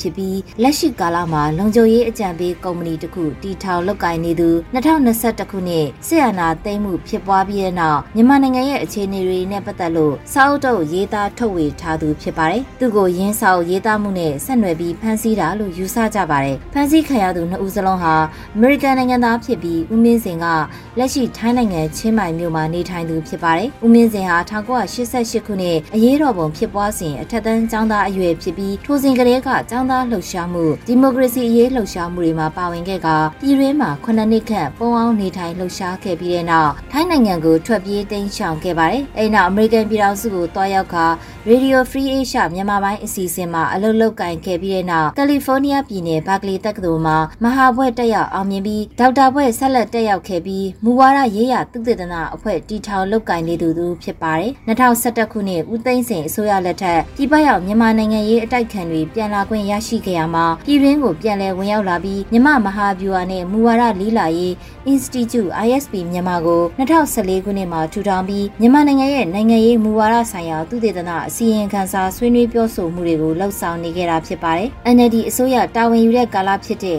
ဖြစ်ပြီးလက်ရှိကာလမှာလုံခြုံရေးအကြံပေးကုမ္ပဏီတစ်ခုတီထောင်လုပ်ကိုင်နေသူ2021ခုနှစ်ဆီယနာသိမ်းမှုဖြစ်ပွားပြီးတဲ့နောက်မြန်မာနိုင်ငံရဲ့အခြေအနေတွေနဲ့ပတ်သက်လို့စာအုပ်တုပ်ရေးသားထုတ်ဝေထားသူဖြစ်ပါတယ်။သူကိုရင်းစာအုပ်ရေးသားမှုနဲ့ဆက်နွယ်ပြီးဖမ်းဆီးတာလို့ယူဆကြပါတယ်။ဖမ်းဆီးခံရသူ2ဦးစလုံးဟာအမေရိကန်နိုင်ငံသားဖြစ်ပြီးဦးမင်းစင်ကလက်ရှိထိုင်းနိုင်ငံချင်းမိုင်မြို့မှာနေထိုင်သူဖြစ်ပါတယ်။ဦးမင်းစင်ဟာ1988ခုနှစ်အရေးတော်ပုံဖြစ်ပွားစဉ်အထက်တန်းကျောင်းသားအရွယ်ဖြစ်ပြီးထိုစဉ်ကတည်းကကျောင်းသားလှုပ်ရှားမှုဒီမိုကရေစီအရေးလှုပ်ရှားမှုတွေမှာပါဝင်ခဲ့ကပြည်တွင်းမှာ9နှစ်ခန့်ပုံအောင်နေထိုင်လှုပ်ရှားခဲ့ပြီးတဲ့နောက်ထိုင်းနိုင်ငံကိုထွက်ပြေးတိမ်းရှောင်ခဲ့ပါတယ်။အဲဒီနောက်အမေရိကန်ပြည်ထောင်စုကိုတွားရောက်က Radio Free Asia မြန်မာပိုင်းအစီအစဉ်မှာအလုပ်လုပ်ကိုင်ခဲ့ပြီးတဲ့နောက်ကယ်လီဖိုးနီးယားပြည်နယ်ဘာကလီတက္ကသိုလ်မှာမဟာဘွဲ့တက်ရောက်အောင်မြင်ပြီးဒေါက်တာဘွဲ့ဆက်လက်တက်ရောက်ခဲ့ပြီးမူဝါဒရေးရာသုတေသနအဖွဲ့တီထောင်လုပ်ကိုင်နေသူဖြစ်ပါတယ်။2011ခုနှစ်ဦးသိန်းစိန်အစိုးရလက်ထက်ပြည်ပရောက်မြန်မာနိုင်ငံရေးအတိုက်ခံတွေပြန်လာခွင့်ရရှိခဲ့ရမှာပြည်တွင်းကိုပြန်လည်ဝင်ရောက်လာပြီးမြန်မာမဟာဗျူဟာနဲ့မူဝါဒလေးလာရေး Institute ISP မြန်မာကို2014ခုနှစ်မှာထူထောင်ပြီးမြန်မာနိုင်ငံရဲ့နိုင်ငံရေးမူဝါဒဆိုင်ရာသုတေသနအစီရင်ခံစာဆွေးနွေးပြောဆိုမှုတွေကိုလှုပ်ဆောင်နေခဲ့တာဖြစ်ပါတယ်။ NLD အစိုးရတာဝန်ယူတဲ့ကာလဖြစ်တဲ့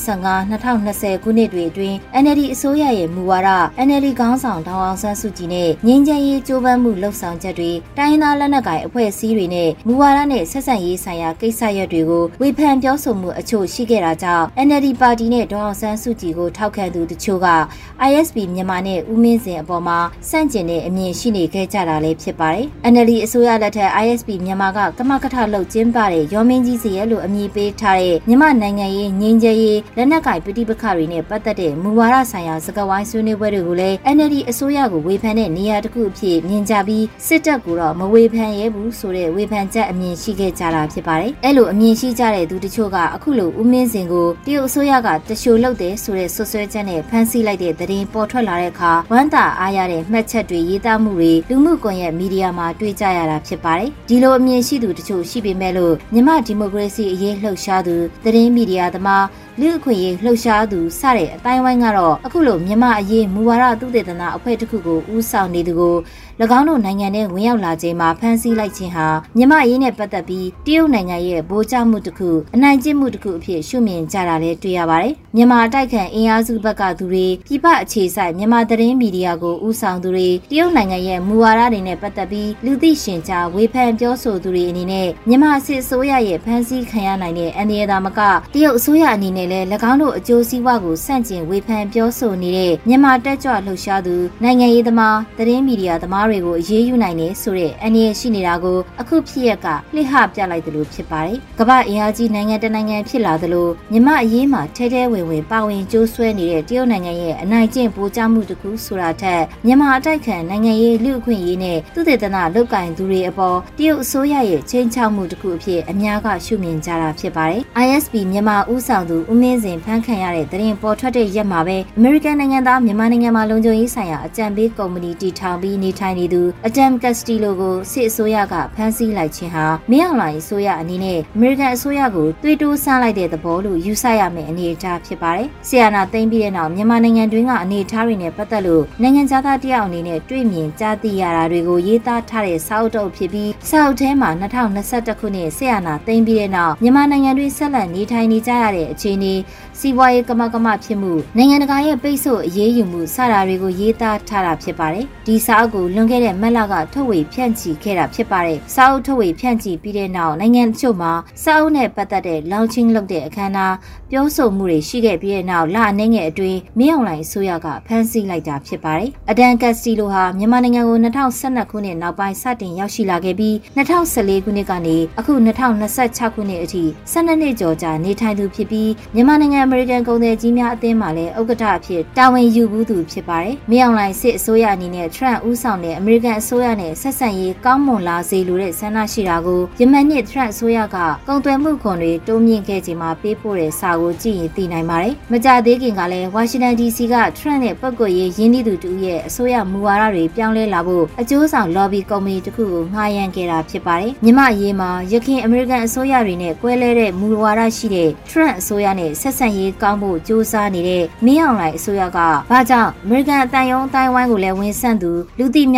2015-2020ခုနှစ်တွေအတွင်း NLD အစိုးရရဲ့မူဝါဒ NLD ခေါင်းဆောင်ဒေါ်အောင်ဆန်းစုကြည်နဲ့ငြိမ်းချမ်းရေးကြိုးပမ်းမှုလှုပ်ဆောင်ချက်တွေတိုင်းရင်းသားလက်နက်ကိုင်အဖွဲ့အစည်းတွေနဲ့မူဝါဒနဲ့ဆက်ဆံရေးဆိုင်ရာကိစ္စရပ်တွေကိုဝေဖန်ပြောဆိုမှုအချို့ရှိခဲ့တာကြောင့် NLD ပါတီနဲ့ဒေါ်အောင်ဆန်းစုကြည်ကိုထောက်ခံသူတချို့က ISP မြန်မာနဲ့ဦးမင်းစင်အပေါ်မှာစန့်ကျင်တဲ့အမြင်ရှိနေခဲ့ကြတာလည်းဖြစ်ပါတယ်။ NLD အစိုးရလက်ထက် ISP မြန်မာကကမကထလုပ်ကျင်းပတဲ့ရောမင်းကြီးစီရဲလို့အမည်ပေးထားတဲ့မြန်မာနိုင်ငံရေးငြိမ်းချမ်းရေးလက်နက်ကိုင်ပဋိပက္ခတွေနဲ့ပတ်သက်တဲ့မူဝါဒဆိုင်ရာစကားဝိုင်းဆွေးနွေးပွဲတွေကိုလည်း NLD အစိုးရကိုဝေဖန်တဲ့နေရာတစ်ခုအဖြစ်မြင်ကြပြီးစစ်တပ်ကိုတော့မဝေဖန်ရဲဘူးဆိုတဲ့ဝေဖန်ချက်အမြင်ရှိခဲ့ကြတာဖြစ်ပါတယ်။အဲ့လိုအမြင်ရှိကြတဲ့သူတချို့ကအခုလိုဦးမင်းစင်ကိုတရုတ်အစိုးရကတရှိုလုပ်တယ်ဆိုတဲ့ဆွဆွဲချက်နဲ့ဖမ်းဆီးလိုက်တဲ့သတင်းပေါ်ထွက်လာတဲ့အခါဝမ်းသာအားရတဲ့မှတ်ချက်တွေရေးသားမှုတွေလူမှုကွန်ရက်မီဒီယာမှာတွေ့ကြရတာဖြစ်ပါတယ်။ဒီလိုအမြင်ရှိသူတချို့ရှိပေမဲ့လို့မြန်မာဒီမိုကရေစီအရေးလှုပ်ရှားသူသတင်းမီဒီယာသမားလူအခွင့်အရေးလှုပ်ရှားသူစတဲ့အတိုင်းဝိုင်းကတော့အခုလိုမြန်မာအရေးမူဝါဒသုတေသနအဖွဲ့တစ်ခုကိုဦးဆောင်နေသူကို၎င်းတို့နိုင်ငံထဲဝင်ရောက်လာချိန်မှာဖမ်းဆီးလိုက်ခြင်းဟာမြန်မာအရေးနဲ့ပတ်သက်ပြီးတရုတ်နိုင်ငံရဲ့ဗိုလ်ချမှုတစ်ခုအနိုင်ကျင့်မှုတစ်ခုအဖြစ်ရှုမြင်ကြတာလည်းတွေ့ရပါတယ်။မြန်မာအတိုက်ခံအင်အားစုဘက်ကသူတွေပြည်ပအခြေစိုက်မြန်မာသတင်းမီဒီယာကိုဦးဆောင်သူတွေတရုတ်နိုင်ငံရဲ့မူဝါဒတွေနဲ့ပတ်သက်ပြီးလူသိရှင်ကြားဝေဖန်ပြောဆိုသူတွေအနေနဲ့မြန်မာစစ်အစိုးရရဲ့ဖမ်းဆီးခံရနိုင်တဲ့အန္တရာယ်သာမကတရုတ်အစိုးရအနေနဲ့လည်း၎င်းတို့အကျိုးစီးပွားကိုဆန့်ကျင်ဝေဖန်ပြောဆိုနေတဲ့မြန်မာတက်ကြွလှုပ်ရှားသူနိုင်ငံရေးသမားသတင်းမီဒီယာသမားတွေကိုအရေးယူနိုင်တယ်ဆိုတဲ့အန္တရာယ်ရှိနေတာကိုအခုဖြစ်ရကလှစ်ဟပြလိုက်တယ်လို့ဖြစ်ပါတယ်။ကမ္ဘာအင်အားကြီးနိုင်ငံတနိုင်ငံဖြစ်လာသလိုမြန်မာအရေးမှာထဲထဲဝင်ဝင်ပါဝင်ကြိုးဆွဲနေတဲ့တရုတ်နိုင်ငံရဲ့အနိုင်ကျင့်ပိုချမှုတစ်ခုဆိုတာထက်မြန်မာအတိုက်ခံနိုင်ငံရေးလူအခွင့်အရေးနဲ့သုတေသနလုပ်ကိုင်သူတွေအပေါ်တရုတ်အစိုးရရဲ့ချိန်ချောက်မှုတစ်ခုအဖြစ်အများကရှုမြင်ကြတာဖြစ်ပါတယ်။ ISP မြန်မာဦးဆောင်သူဦးမင်းစင်ဖမ်းခံရတဲ့သတင်းပေါ်ထွက်တဲ့ရက်မှာပဲအမေရိကန်နိုင်ငံသားမြန်မာနိုင်ငံမှာလုံခြုံရေးဆိုင်ရာအကြံပေးကုမ္ပဏီတည်ထောင်ပြီးနေထိုင်နေသူအဒမ်ကက်စတီလိုကိုစစ်အစိုးရကဖမ်းဆီးလိုက်ခြင်းဟာမင်းအောင်လှိုင်အစိုးရအနေနဲ့အမေရိကန်အစိုးရကိုတွေးတိုးဆန်းလိုက်တဲ့သဘောလို့ယူဆရမယ့်အနေအထားဖြစ်ပါတယ်။ဆီယနာသိမ်းပြီးတဲ့နောက်မြန်မာနိုင်ငံတွင်းကအနေအထားတွေနဲ့ပတ်သက်လို့နိုင်ငံသားတယောက်အနေနဲ့တွေ့မြင်ကြားသိရတာတွေကိုရေးသားထားတဲ့စာအုပ်တုပ်ဖြစ်ပြီးစာအုပ်ထဲမှာ2021ခုနှစ်ဆီယနာသိမ်းပြီးတဲ့နောက်မြန်မာနိုင်ငံတွင်းဆက်လက်နေထိုင်နေကြရတဲ့အခြေအနေစီးပွားရေးကမဖြစ်မှုနိုင်ငံတကာရဲ့ပိတ်ဆို့အရေးယူမှုစတာတွေကိုရေးသားထားတာဖြစ်ပါတယ်။ဒီစာအုပ်ကိုလွန်ခဲ့တဲ့မတ်လကထုတ်ဝေဖြန့်ချီခဲ့တာဖြစ်ပါတယ်။စာအုပ်ထုတ်ဝေဖြန့်ချီပြီးတဲ့နောက်နိုင်ငံတချို့မှာစာအုပ်နဲ့ပတ်သက်တဲ့ launching လုပ်တဲ့အခမ်းအနားပြောဆိုမှုတွေရှိခဲ့ပြီးတဲ့နောက်လအနည်းငယ်အတွင်းမင်းအောင်လှိုင်အစိုးရကဖမ်းဆီးလိုက်တာဖြစ်ပါတယ်။အဒမ်ကက်စတီလိုဟာမြန်မာနိုင်ငံကို2012ခုနှစ်နောက်ပိုင်းစတင်ရောက်ရှိလာခဲ့ပြီး2014ခုနှစ်ကနေအခု2026ခုနှစ်အထိ12နှစ်ကျော်ကြာနေထိုင်သူဖြစ်ပြီးမြန်မာနိုင်ငံအမေရိကန်ကုန်သည်ကြီးများအသင်းမှလည်းဥက္ကဋ္ဌအဖြစ်တာဝန်ယူဘူးသူဖြစ်ပါတယ်။မင်းအောင်လှိုင်စစ်အစိုးရအနေနဲ့ထရန့်ဦးဆောင်တဲ့အမေရိကန်အစိုးရနဲ့ဆက်ဆံရေးကောင်းမွန်လာစေလိုတဲ့ဆန္ဒရှိတာကိုယမန်နှစ်ထရန့်အစိုးရကကုန်သွယ်မှုခွန်တွေတိုးမြင့်ခဲ့ချိန်မှာပေးပို့တဲ့စာကိုကြည့်ရင်သိနိုင်ပါတယ်။မကြသေးခင်ကလည်းဝါရှင်တန် DC ကထရန့်နဲ့ပတ်ကွက်ရေးရင်းနှီးသူတူရဲ့အစိုးရမူဝါဒတွေပြောင်းလဲလာဖို့အကျိုးဆောင် lobby ကုမ္ပဏီတစ်ခုကိုငှားရမ်းခဲ့တာဖြစ်ပါတယ်။မြန်မာအရေးမှာရခိုင်အမေရိကန်အစိုးရတွေနဲ့ကွဲလဲတဲ့မူဝါဒရှိတဲ့ထရန့်အစိုးရနဲ့ဆက်ဆံရေးကောင်းဖို့ကြိုးစားနေတဲ့မင်းအောင်လှိုင်အစိုးရကဘာကြောင့်အမေရိကန်အတန်ယုံအတိုင်းဝိုင်းကိုလည်းဝင်ဆန့်သူလူသိများ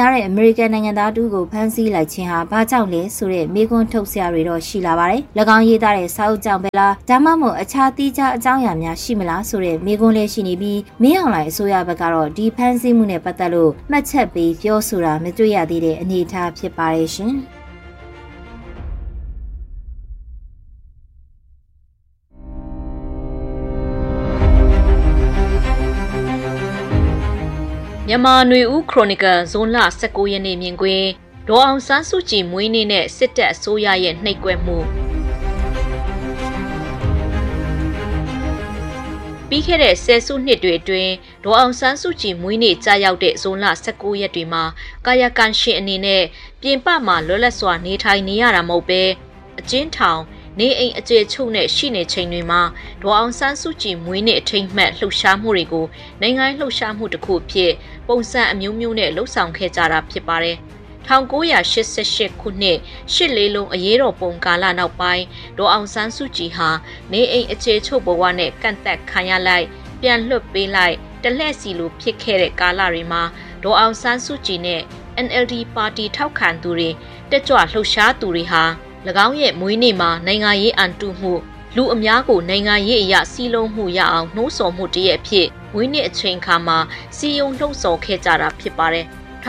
များတဲ့အမေရိကန်နိုင်ငံသားတူကိုဖမ်းဆီးလိုက်ခြင်းဟာဘာကြောင့်လဲဆိုတဲ့မေးခွန်းထုတ်စရာတွေတော့ရှိလာပါတယ်။၎င်းရေးသားတဲ့စာအုပ်ကြောင့်ပဲလားဒါမှမဟုတ်အခြားတိကျအကြောင်းအရာများရှိမလားဆိုတဲ့မေးခွန်းလည်းရှိနေပြီးမင်းအောင်လှိုင်အစိုးရဘက်ကတော့ဒီဖမ်းဆီးမှုနဲ့ပတ်သက်လို့မှတ်ချက်ပေးပြောဆိုတာမတွေ့ရသေးတဲ့အနေအထားဖြစ်ပါတယ်ရှင်။မြန်မာຫນွေဦးခရိုနီကယ်ဇွန်လ19ရက်နေ့မြင်ကွင်းဒေါ်အောင်ဆန်းစုကြည်မွေးနေ့နဲ့စစ်တပ်အစိုးရရဲ့နှိပ်ကွက်မှုပြီးခဲ့တဲ့ဆယ်စုနှစ်တွေအတွင်းဒေါ်အောင်ဆန်းစုကြည်မွေးနေ့ကြာရောက်တဲ့ဇွန်လ19ရက်တွေမှာကာယကံရှင်အနေနဲ့ပြင်ပမှာလွတ်လပ်စွာနေထိုင်နေရတာမဟုတ်ပဲအကျဉ်းထောင်နေအိမ်အခြေချုပ်နဲ့ရှိနေချိန်တွေမှာဒေါ်အောင်ဆန်းစုကြည်မွေးနေ့အထိမ်းအမှတ်လှုပ်ရှားမှုတွေကိုနိုင်ငံလှုပ်ရှားမှုတစ်ခုဖြစ်ပုံစံအမျိုးမျိုးနဲ့လှုပ်ဆောင်ခဲ့ကြတာဖြစ်ပါတယ်။1988ခုနှစ်ရှစ်လေးလုံးအရေးတော်ပုံကာလနောက်ပိုင်းဒေါ်အောင်ဆန်းစုကြည်ဟာနေအိမ်အခြေချုပ်ဘဝနဲ့ကန့်သက်ခံရလိုက်ပြန်လွှတ်ပေးလိုက်တလှည့်စီလိုဖြစ်ခဲ့တဲ့ကာလတွေမှာဒေါ်အောင်ဆန်းစုကြည်နဲ့ NLD ပါတီထောက်ခံသူတွေတက်ကြွလှုပ်ရှားသူတွေဟာ၎င်းရဲ့မွေးနေ့မှာနိုင်ငံရေးအန်တုမှုလူအများကိုနိုင်ငံရေးအရာစီးလုံးမှုရအောင်နှိုးဆော်မှုတည်းအဖြစ်မွေးနေ့အချိန်ခါမှာစီယုံလှုပ်ဆော်ခဲ့ကြတာဖြစ်ပါတယ်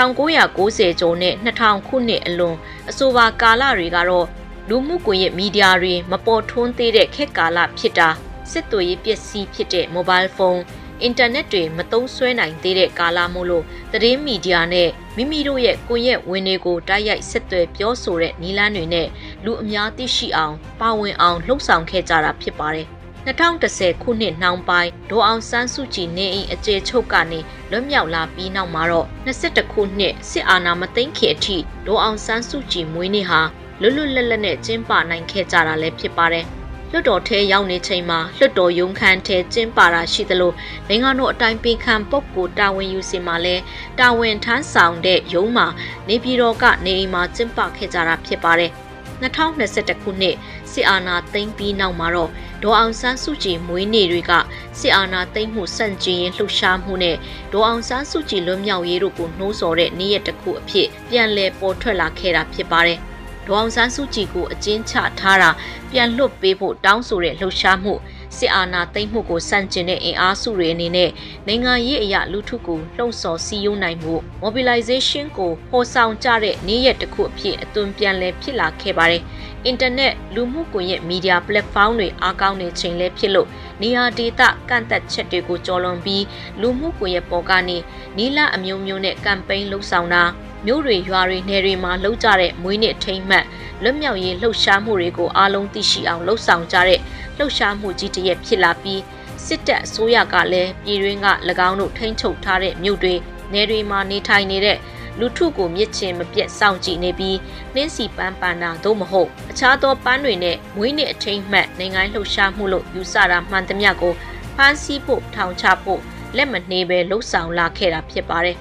1990ကျော်နဲ့2000ခုနှစ်အလွန်အဆိုပါကာလတွေကတော့လူမှုကွန်ရက်မီဒီယာတွေမပေါ်ထွန်းသေးတဲ့ခေတ်ကာလဖြစ်တာစစ်သွေးရေးပစ္စည်းဖြစ်တဲ့ mobile phone အင်တာနက်တွေမသုံးစွဲနိုင်သေးတဲ့ကာလမို့လို့သတင်းမီဒီယာနဲ့မိမိတို့ရဲ့ကွန်ရက်ဝင်တွေကိုတိုက်ရိုက်ဆက်သွယ်ပြောဆိုတဲ့နည်းလမ်းတွေနဲ့လူအများသိရှိအောင်ပါဝင်အောင်လှုံ့ဆော်ခဲ့ကြတာဖြစ်ပါတယ်2010ခုနှစ်နှောင်းပိုင်းဒေါ်အောင်ဆန်းစုကြည်နေအိမ်အခြေချုပ်ကနေလွတ်မြောက်လာပြီးနောက်မှာတော့21ခုနှစ်စစ်အာဏာမသိမ်းခင်အထိဒေါ်အောင်ဆန်းစုကြည်မွေးနေ့ဟာလွတ်လွတ်လပ်လပ်နဲ့ကျင်းပနိုင်ခဲ့ကြတာလည်းဖြစ်ပါတယ်လွတ်တော်ထဲရောက်နေချိန်မှာလွတ်တော်ရုံးခန်းထဲကျင်းပတာရှိသလိုနိုင်ငံတော်အတိုင်းပင်ခံပုဂ္ဂိုလ်တာဝန်ယူစီမှာလဲတာဝန်ထမ်းဆောင်တဲ့ရုံးမှာနေပြည်တော်ကနေအိမ်မှာကျင်းပခဲ့ကြတာဖြစ်ပါတယ်2021ခုနှစ်စစ်အာဏာသိမ်းပြီးနောက်မှာတော့ဒေါ်အောင်ဆန်းစုကြည်မွေးနေ့တွေကစစ်အာဏာသိမ်းမှုစန့်ကျင်ရေးလှုပ်ရှားမှုနဲ့ဒေါ်အောင်ဆန်းစုကြည်လွတ်မြောက်ရေးတို့ကိုနှိုးဆော်တဲ့နေ့ရက်တစ်ခုအဖြစ်ပြန်လည်ပေါ်ထွက်လာခဲ့တာဖြစ်ပါတယ်ဒေါ်အောင်ဆန်းစုကြည်ကိုအကျဉ်းချထားတာပြန်လွတ်ပေးဖို့တောင်းဆိုတဲ့လှုပ်ရှားမှုစစ်အာဏာသိမ်းမှုကိုစန့်ကျင်တဲ့အင်အားစုတွေအနေနဲ့နိုင်ငံရေးအရာလူထုကိုလှုံ့ဆော်စီးယုံနိုင်မှု mobilization ကိုပေါ်ဆောင်ကြတဲ့နေ့ရက်တစ်ခုအဖြစ်အသွင်ပြန်လည်ဖြစ်လာခဲ့ပါတယ်။အင်တာနက်လူမှုကွန်ရက်မီဒီယာ platform တွေအားကောင်းနေချိန်လဲဖြစ်လို့နေရာဒေသကန့်သက်ချက်တွေကိုကျော်လွန်ပြီးလူမှုကွန်ရက်ပေါ်ကနေနီလာအမျိုးမျိုးနဲ့ကမ်ပိန်းလှုပ်ဆောင်တာမြို့တွေရွာတွေနယ်တွေမှာလှုပ်ကြတဲ့မွေးနေ့ထိမ်းမှတ်လွတ်မြောက်ရေးလှုပ်ရှားမှုတွေကိုအားလုံးသိရှိအောင်လှုပ်ဆောင်ကြတဲ့လှုပ်ရှားမှုကြီးတစ်ရပ်ဖြစ်လာပြီးစစ်တပ်အစိုးရကလည်းပြည်တွင်းက၎င်းတို့ထိန်းချုပ်ထားတဲ့မြို့တွေနယ်တွေမှာနေထိုင်နေတဲ့လူထုကိုမြစ်ချင်မပြတ်စောင့်ကြည့်နေပြီးနှင်းစီပန်းပန်းတာသို့မဟုတ်အခြားသောပန်းတွေနဲ့မွေးနေ့အထိမ်းမှတ်နိုင်ငံလှုပ်ရှားမှုလို့ယူဆတာမှန်သမျှကိုဖမ်းဆီးဖို့ထောင်ချဖို့လက်မနှေးပဲလှုပ်ဆောင်လာခဲ့တာဖြစ်ပါတယ်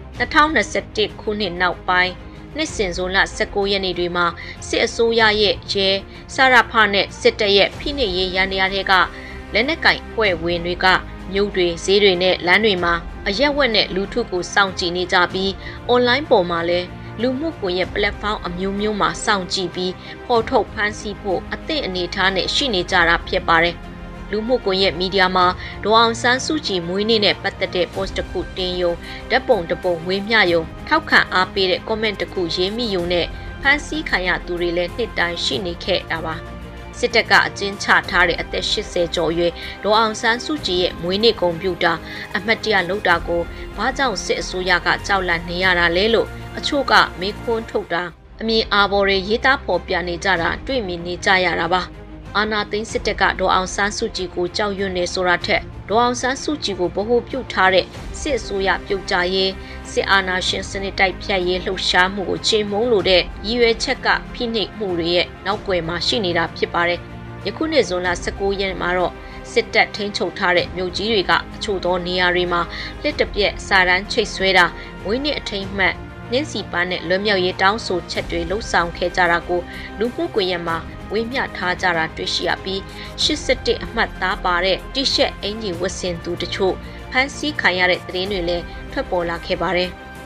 2021ခုနှစ်နောက်ပိုင်းနှစ်စဉ်ဇွန်လ19ရက်နေ့တွေမှာစစ်အစိုးရရဲ့ရဲစရဖနဲ့စစ်တပ်ရဲ့ဖိနှိပ်ရေးရန်တရားတွေကလက်နက်ကင်ဖွဲ့ဝင်တွေကမြို့တွေဈေးတွေနဲ့လမ်းတွေမှာအရက်ဝက်နဲ့လူထုကိုစောင့်ကြည့်နေကြပြီးအွန်လိုင်းပေါ်မှာလည်းလူမှုကွန်ရက် platform အမျိုးမျိုးမှာစောင့်ကြည့်ပြီးပေါ်ထုတ်ဖမ်းဆီးဖို့အသင့်အနေထားနဲ့ရှိနေကြတာဖြစ်ပါတယ်လူမှုကွန်ရက်မီဒီယာမှာဒေါ်အောင်ဆန်းစုကြည်မွေးနေ့နဲ့ပတ်သက်တဲ့ post တစ်ခုတင်ယုံဓာတ်ပုံတစ်ပုံဝေမျှယုံထောက်ခံအားပေးတဲ့ comment တစ်ခုရေးမိယုံနဲ့ဖန်ဆီးခံရသူတွေလည်းနှစ်တိုင်းရှိနေခဲ့တာပါစစ်တပ်ကအကျဉ်းချထားတဲ့အသက်80ကျော်အရွယ်ဒေါ်အောင်ဆန်းစုကြည်ရဲ့မွေးနေ့ကွန်ပျူတာအမှတ်တရလုပ်တာကိုဘာကြောင့်စစ်အစိုးရကကြောက်လန့်နေရတာလဲလို့အချို့ကမေးခွန်းထုတ်တာအမြင်အာဘော်တွေရေးသားဖော်ပြနေကြတာတွေ့မြင်နေကြရတာပါအာနာသိန်းစစ်တပ်ကဒေါ်အောင်ဆန်းစုကြည်ကိုကြောက်ရွံ့နေဆိုတာထက်ဒေါ်အောင်ဆန်းစုကြည်ကိုဗဟိုပြုထားတဲ့စစ်အစိုးရပြုတ်ကြရေးစစ်အာဏာရှင်စနစ်တိုက်ဖြတ်ရေးလှုပ်ရှားမှုကိုချိန်မုံလို့တဲ့ရည်ရွယ်ချက်ကဖိနှိပ်မှုတွေရဲ့နောက်ွယ်မှာရှိနေတာဖြစ်ပါတယ်။ယခုနှစ်ဇွန်လ19ရက်မှာတော့စစ်တပ်ထိန်းချုပ်ထားတဲ့မြို့ကြီးတွေကအချို့သောနေရာတွေမှာလက်တပြက်စာတန်းချိတ်ဆွဲတာမွေးနေ့အထိမ်းအမှတ်နှင်းစီပန်းနဲ့လွတ်မြောက်ရေးတောင်းဆိုချက်တွေလှုပ်ဆောင်ခဲ့ကြတာကိုလူမှုကွန်ရက်မှာဝေမျှထားကြတာတွေ့ရှိရပြီး81အမှတ်သားပါတဲ့တိရှက်အင်ဂျီဝတ်ဆင်သူတချို့ဖမ်းဆီးခံရတဲ့သတင်းတွေလည်းထွက်ပေါ်လာခဲ့ပါတယ်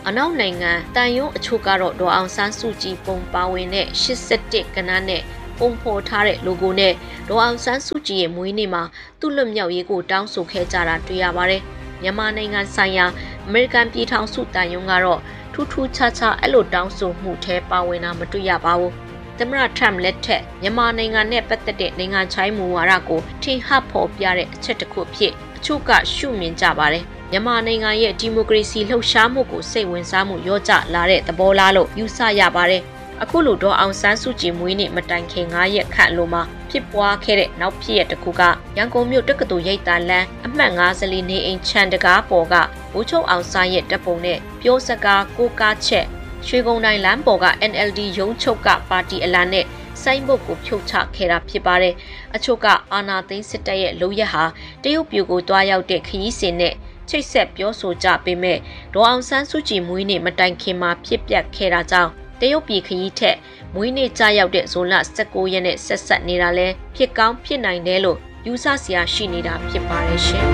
အနောက်နိုင်ငံတန်ယုံအချို့ကတော့ဒေါ်အောင်ဆန်းစုကြည်ပုံပါဝင်တဲ့81ကဏ္ဍနဲ့ပုံဖော်ထားတဲ့ logo နဲ့ဒေါ်အောင်ဆန်းစုကြည်ရဲ့မွေးနေ့မှာသူ့လွတ်မြောက်ရေးကိုတောင်းဆိုခဲ့ကြတာတွေ့ရပါတယ်။မြန်မာနိုင်ငံဆိုင်ရာအမေရိကန်ပြည်ထောင်စုတန်ယုံကတော့ထူးထူးခြားခြားအဲ့လိုတောင်းဆိုမှုထဲပါဝင်တာမတွေ့ရပါဘူး။သမ္မတထရမ့်လက်ထက်မြန်မာနိုင်ငံနဲ့ပတ်သက်တဲ့နိုင်ငံခြားရေးမူဝါဒကိုထင်ဟပ်ဖော်ပြတဲ့အချက်တစ်ခုဖြစ်အချို့ကရှုမြင်ကြပါတယ်။မြန်မာနိုင်ငံရဲ့ဒီမိုကရေစီလှုပ်ရှားမှုကိုစိတ်ဝင်စားမှုရောကျလာတဲ့သဘောလားလို့ယူဆရပါတယ်။အခုလိုတော့အောင်ဆန်းစုကြည်မွေးနေ့မတိုင်ခင်9ရက်ခန့်လိုမှာဖြစ်ပွားခဲ့တဲ့နောက်ဖြစ်ရတစ်ခုကရန်ကုန်မြို့တက္ကသိုလ်ရိပ်သာလမ်းအမှတ်54နေအိမ်ချန်တကားပေါ်ကဘိုးချုပ်အောင်ဆန်းရဲ့တပ်ပုံနဲ့ပြောစကားကိုကားချက်ရွှေကုန်းတိုင်းလမ်းပေါ်က NLD ရုံးချုပ်ကပါတီအလံနဲ့စိုင်းဘုတ်ကိုဖြုတ်ချခဲ့တာဖြစ်ပါတယ်။အချို့ကအာဏာသိမ်းစစ်တပ်ရဲ့လုပ်ရက်ဟာတရုတ်ပြည်ကိုတွားရောက်တဲ့ခရီးစဉ်နဲ့ချိတ်ဆက်ပြောဆိုကြပေမဲ့ဒေါ်အောင်ဆန်းစုကြည်မွေးနေ့မတိုင်ခင်မှာဖြစ်ပျက်ခဲ့တာကြောင့်တရုတ်ပြည်ခရီးထက်မွေးနေ့ကြာရောက်တဲ့ဇွန်လ19ရက်နဲ့ဆက်ဆက်နေတာလဲဖြစ်ကောင်းဖြစ်နိုင်တယ်လို့ယူဆစရာရှိနေတာဖြစ်ပါတယ်ရှင်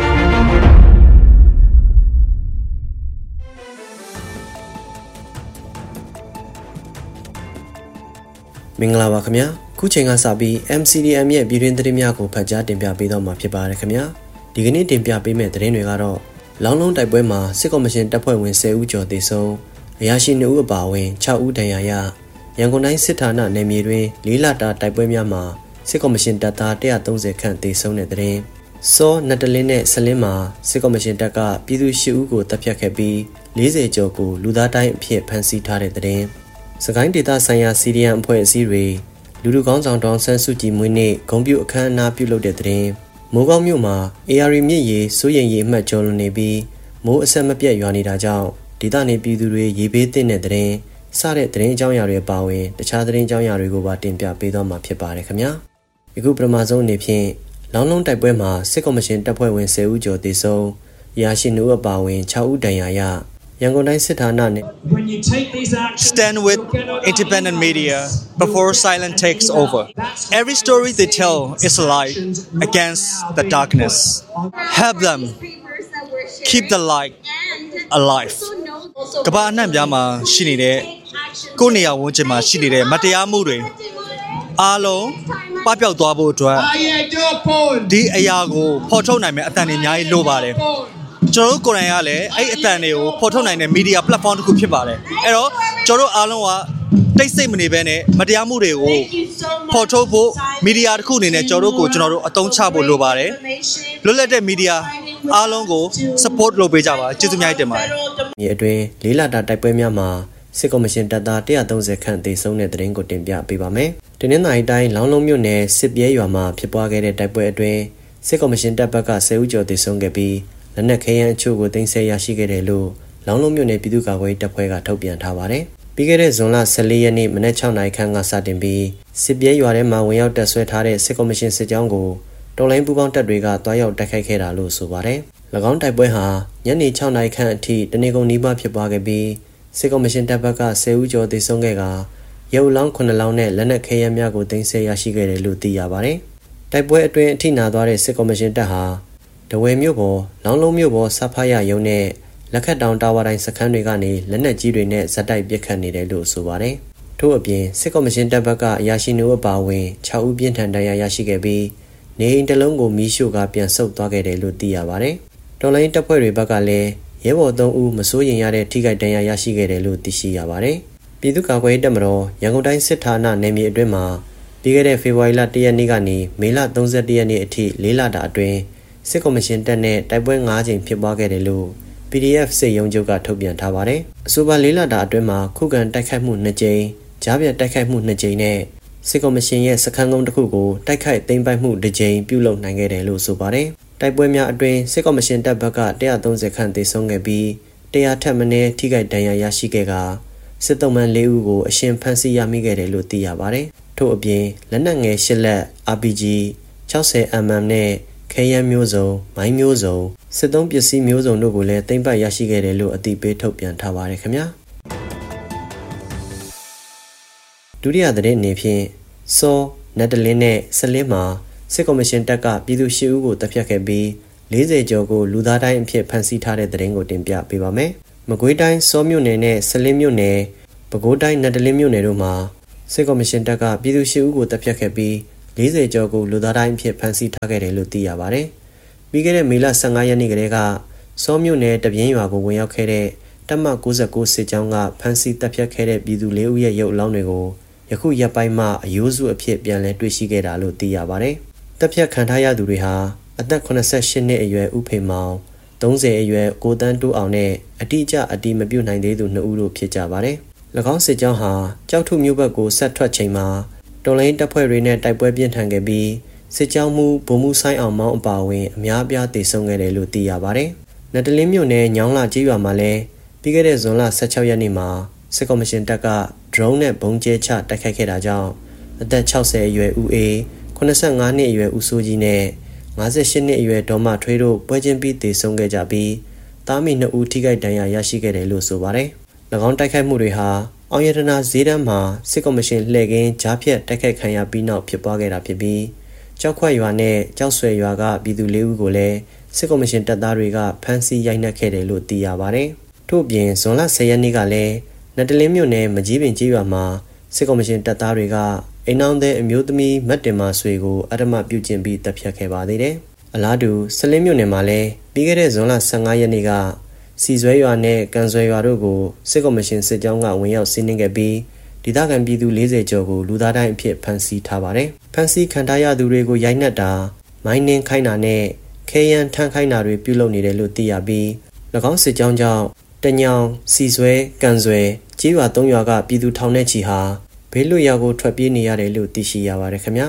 မင်္ဂလာပါခင်ဗျာခုချိန်ကစပြီး MCDM ရဲ့ပြည်တွင်းသတင်းများကိုဖတ်ကြားတင်ပြပေးတော့မှာဖြစ်ပါတယ်ခင်ဗျာဒီကနေ့တင်ပြပေးမယ့်သတင်းတွေကတော့လောင်းလုံးတိုက်ပွဲမှာစစ်ကော်မရှင်တပ်ဖွဲ့ဝင်10ဦးကျော်သေဆုံးအရာရှိ2ဦးအပါအဝင်6ဦးဒဏ်ရာရရန်ကုန်တိုင်းစစ်ဌာနနယ်မြေတွင်4လတာတိုက်ပွဲများမှာစစ်ကော်မရှင်တပ်သား130ခန့်သေဆုံးတဲ့သတင်းစောနတ်တလင်းနဲ့ဆလင်းမှာစစ်ကော်မရှင်တပ်ကပြည်သူ10ဦးကိုတပ်ဖြတ်ခဲ့ပြီး40ကျော်ကိုလူသားတိုင်းအဖြစ်ဖမ်းဆီးထားတဲ့သတင်းစကိုင်းဒေသဆိုင်ရာ CDM အဖွဲ့အစည်းတွေလူလူကောင်းဆောင်တောင်ဆန်းစုကြည်မွေးနေ့ဂုဏ်ပြုအခမ်းအနားပြုလုပ်တဲ့သတင်းမိုးကောင်းမြို့မှာ AR မြစ်ရေစိုးရိမ်ရေအမှတ်ကျော်လွန်နေပြီးမိုးအဆက်မပြတ်ရွာနေတာကြောင့်ဒေသနေပြည်သူတွေရေဘေးသင့်တဲ့သတင်းစတဲ့သတင်းအကြောင်းအရာတွေပါဝင်တခြားသတင်းအကြောင်းအရာတွေကိုပါတင်ပြပေးသွားမှာဖြစ်ပါတယ်ခင်ဗျာအခုပထမဆုံးအနေဖြင့်လောင်းလုံးတိုက်ပွဲမှာစစ်ကော်မရှင်တပ်ဖွဲ့ဝင်10ဦးကျော်သေဆုံးအရာရှိ2ဦးအပါဝင်6ဦးဒဏ်ရာရရန်ကုန်တိုင်းစစ်ဌာနနဲ့ Stand with independent media before silence takes over. Every story they tell is a light against the darkness. Help them keep the light alive. ကမ္ဘာအနှံ့ပြားမှာရှိနေတဲ့ကိုယ့်နေရာဝန်းကျင်မှာရှိနေတဲ့မတရားမှုတွေအားလုံးပပျောက်သွားဖို့အတွက်ဒီအရာကိုဖော်ထုတ်နိုင်မယ့်အသံတွေအများကြီးလိုပါတယ်ကျွန်တော်တို့ကိုယ်တိုင်ကလည်းအဲ့အသံတွေကိုဖော်ထုတ်နိုင်တဲ့ media platform တစ်ခုဖြစ်ပါတယ်အဲ့တော့ကျွန်တော်တို့အားလုံးကတိတ်ဆိတ်မနေဘဲနဲ့မတရားမှုတွေကိုဖော်ထုတ်ဖို့ media တစ်ခုအနေနဲ့ကျွန်တော်တို့အသုံးချဖို့လိုပါတယ်လွတ်လပ်တဲ့ media အားလုံးကို support လုပ်ပေးကြပါကျေးဇူးများတင်ပါတယ်ဒီအတွင်း၄လတာတိုက်ပွဲများမှာစစ်ကော်မရှင်တပ်သား130ခန့်သေဆုံးတဲ့သတင်းကိုတင်ပြပေးပါမယ်။တနင်္သာရီတိုင်းလောင်းလုံးမြို့နယ်စစ်ပြဲရွာမှာဖြစ်ပွားခဲ့တဲ့တိုက်ပွဲအတွင်းစစ်ကော်မရှင်တပ်ဘက်က10ဦးကျော်သေဆုံးခဲ့ပြီးလက်နက်ခဲယမ်းအချို့ကိုသိမ်းဆည်းရရှိခဲ့တယ်လို့လောင်းလုံးမြို့နယ်ပြည်သူ့ကာကွယ်ရေးတပ်ဖွဲ့ကထုတ်ပြန်ထားပါတယ်။ပြီးခဲ့တဲ့ဇွန်လ14ရက်နေ့မနက်6နာရီခန့်ကစတင်ပြီးစစ်ပြဲရွာထဲမှာဝင်ရောက်တပ်ဆွဲထားတဲ့စစ်ကော်မရှင်စစ်ကြောင်းကိုတော်လိုင်းပူးပေါင်းတပ်တွေကတွားရောက်တိုက်ခိုက်ခဲ့တာလို့ဆိုပါတယ်။၎င်းတိုက်ပွဲဟာညနေ6နာရီခန့်အထိတနေကုန်နီးပါးဖြစ်ပွားခဲ့ပြီးစစ်ကော်မရှင်တပ်ဘက်က10ဦးကျော်သေဆုံးခဲ့ကရုပ်လောင်း9လောင်းနဲ့လက်နက်ခဲယမ်းများကိုသိမ်းဆည်းရရှိခဲ့တယ်လို့သိရပါတယ်။တိုက်ပွဲအတွင်းအထိနာသွားတဲ့စစ်ကော်မရှင်တပ်ဟာတဝယ်မြို့ပေါ်လောင်းလုံးမြို့ပေါ်စဖားရရုံနဲ့လက်ခတ်တောင်တာဝါတိုင်းစခန်းတွေကနေလက်နက်ကြီးတွေနဲ့ဇက်တိုက်ပစ်ခတ်နေတယ်လို့ဆိုပါတယ်။ထို့အပြင်စစ်ကော်မရှင်တပ်ဘက်ကအရာရှိနှုတ်အပါအဝင်6ဦးပြင်းထန်ဒဏ်ရာရရှိခဲ့ပြီးနေအိမ်တစ်လုံးကိုမီးရှို့ကပြန်ဆုတ်သွားခဲ့တယ်လို့သိရပါတယ်။တော်လိုင်းတပ်ဖွဲ့တွေဘက်ကလည်းရဲဘော်3ဦးမစိုးရင်ရတဲ့ထိခိုက်ဒဏ်ရာရရှိခဲ့တယ်လို့သိရှိရပါတယ်။ပြည်သူ့ကာကွယ်ရေးတပ်မတော်ရန်ကုန်တိုင်းစစ်ဌာနနယ်မြေအတွင်းမှာပြီးခဲ့တဲ့ဖေဖော်ဝါရီလ1ရက်နေ့ကနေမေလ31ရက်နေ့အထိ4လတာအတွင်းစစ်ကော်မရှင်တပ်နဲ့တိုက်ပွဲ9ကြိမ်ဖြစ်ပွားခဲ့တယ်လို့ PDF စစ်ရုံးချုပ်ကထုတ်ပြန်ထားပါတယ်။အဆိုပါ4လတာအတွင်းမှာခုခံတိုက်ခိုက်မှု2ကြိမ်ကြားပြတ်တိုက်ခိုက်မှု2ကြိမ်နဲ့စစ်ကော်မရှင်ရဲ့စခန်းကုန်းတစ်ခုကိုတိုက်ခိုက်သိမ်းပိုက်မှု2ကြိမ်ပြုလုပ်နိုင်ခဲ့တယ်လို့ဆိုပါတယ်။တိုက်ပွဲများအတွင်းစစ်ကော်မရှင်တပ်ဘက်က130ခန့်သေဆုံးခဲ့ပြီး100ထက်မနည်းထိခိုက်ဒဏ်ရာရရှိခဲ့ကစစ်သုံးမှန်4ဦးကိုအရှင်ဖမ်းဆီးရမိခဲ့တယ်လို့သိရပါတယ်။ထို့အပြင်လက်နက်ငယ်8လက် RPG 60mm နဲ့ခဲယမ်းမျိုးစုံမိုင်းမျိုးစုံစစ်သုံးပစ္စည်းမျိုးစုံတို့ကိုလည်းသိမ်းပိုက်ရရှိခဲ့တယ်လို့အသိပေးထုတ်ပြန်ထားပါတယ်ခင်ဗျာဒုတိယသတင်းအနေဖြင့်စောနတ်တလင်းနဲ့ဆလင်းမှာစစ်ကော်မရှင်တပ်ကပြည်သူ10ဦးကိုတပ်ဖြတ်ခဲ့ပြီး40ကျော်ကိုလူသားတိုင်းအဖြစ်ဖမ်းဆီးထားတဲ့သတင်းကိုတင်ပြပေးပါမယ်မကွေးတိုင်းစောမြို့နယ်နဲ့ဆလင်းမြို့နယ်ပဲခူးတိုင်းနတ်တလင်းမြို့နယ်တို့မှာစစ်ကော်မရှင်တပ်ကပြည်သူ၈ဦးကိုတပ်ဖြတ်ခဲ့ပြီး40ကျော်ကိုလူသားတိုင်းအဖြစ်ဖမ်းဆီးထားခဲ့တယ်လို့သိရပါတယ်။ပြီးခဲ့တဲ့မေလ15ရက်နေ့ကတည်းကစောမြို့နယ်တပြင်းရွာကိုဝင်ရောက်ခဲ့တဲ့တပ်မ69စစ်ကြောင်းကဖမ်းဆီးတပ်ဖြတ်ခဲ့တဲ့ပြည်သူ၄ဦးရဲ့ရုပ်အလောင်းတွေကိုယခုရက်ပိုင်းမှာအယိုးစုအဖြစ်ပြန်လည်တွေ့ရှိခဲ့တာလို့သိရပါတယ်။တပ်ဖြတ်ခံထားရသူတွေဟာအသက်88နှစ်အရွယ်ဦးဖေမောင်30အရွယ်ကိုတန်းတိုးအောင်နဲ့အတိအကျအတိမပြုတ်နိုင်သေးသူ2ဦးတို့ဖြစ်ကြပါတယ်။၎င်းစစ်ကြောင်းဟာကြောက်ထုမြို့ဘက်ကိုဆက်ထွက်ချိန်မှာတော်လိုင်းတပ်ဖွဲ့တွေနဲ့တိုက်ပွဲပြင်းထန်ခဲ့ပြီးစစ်ကြောင်းမှုဗိုလ်မှူးဆိုင်အောင်မောင်းအပါအဝင်အများအပြားတေဆုံးခဲ့တယ်လို့သိရပါတယ်။နတ်တလင်းမြို့နယ်ညောင်းလာကျေးရွာမှာလည်းပြီးခဲ့တဲ့ဇွန်လ16ရက်နေ့မှာစစ်ကော်မရှင်တပ်က drone နဲ့ဘုံကျဲချတိုက်ခိုက်ခဲ့တာကြောင့်အသက်60အရွယ်ဦးအေး85နှစ်အရွယ်ဦးစိုးကြီးနဲ့58နှစ်အရွယ်ဒေါ်မထွေးတို့ပွဲချင်းပြီးတေဆုံးခဲ့ကြပြီးတားမိ2ဦးထိခိုက်ဒဏ်ရာရရှိခဲ့တယ်လို့ဆိုပါတယ်။၎င်းတိုက်ခိုက်မှုတွေဟာအောင်ရတနာဈေးတန်းမှာစစ်ကော်မရှင်လှည့်ကင်းကြားဖြတ်တိုက်ခိုက်ခံရပြီးနောက်ဖြစ်ပွားခဲ့တာဖြစ်ပြီးကြောက်ခွက်ရွာနဲ့ကြောက်ဆွဲရွာကပြည်သူ၄ဦးကိုလည်းစစ်ကော်မရှင်တပ်သားတွေကဖမ်းဆီးရိုက်နှက်ခဲ့တယ်လို့သိရပါတယ်။ထို့ပြင်ဇွန်လ10ရက်နေ့ကလည်းနတ်တလင်းမြို့နယ်မကြီးပင်ကျေးရွာမှာစစ်ကော်မရှင်တပ်သားတွေကအိမ်အောင်တဲ့အမျိုးသမီးမတ်တင်မာဆွေကိုအဓမ္မပြုကျင့်ပြီးတပ်ဖြတ်ခဲ့ပါသေးတယ်။အလားတူဆလင်းမြို့နယ်မှာလည်းပြီးခဲ့တဲ့ဇွန်လ15ရက်နေ့ကစီဆွဲရွာနဲ့ကန်ဆွဲရွာတို့ကိုစစ်ကော်မရှင်စစ်ကြောင်းကဝင်ရောက်စီးနင်းခဲ့ပြီးဒေသခံပြည်သူ40ကျော်ကိုလူသားတိုင်းအဖြစ်ဖမ်းဆီးထားပါတယ်။ဖမ်းဆီးခံထားရသူတွေကိုရိုက်နှက်တာမိုင်းနှင်းခိုင်းတာနဲ့ခဲယမ်းထမ်းခိုင်းတာတွေပြုလုပ်နေတယ်လို့သိရပြီး၎င်းစစ်ကြောင်းကြောင့်တညောင်စီဆွဲကန်ဆွဲကျေးရွာ3ရွာကပြည်သူထောင်ထဲချီဟာဘေးလွတ်ရာကိုထွက်ပြေးနေရတယ်လို့သိရှိရပါတယ်ခင်ဗျာ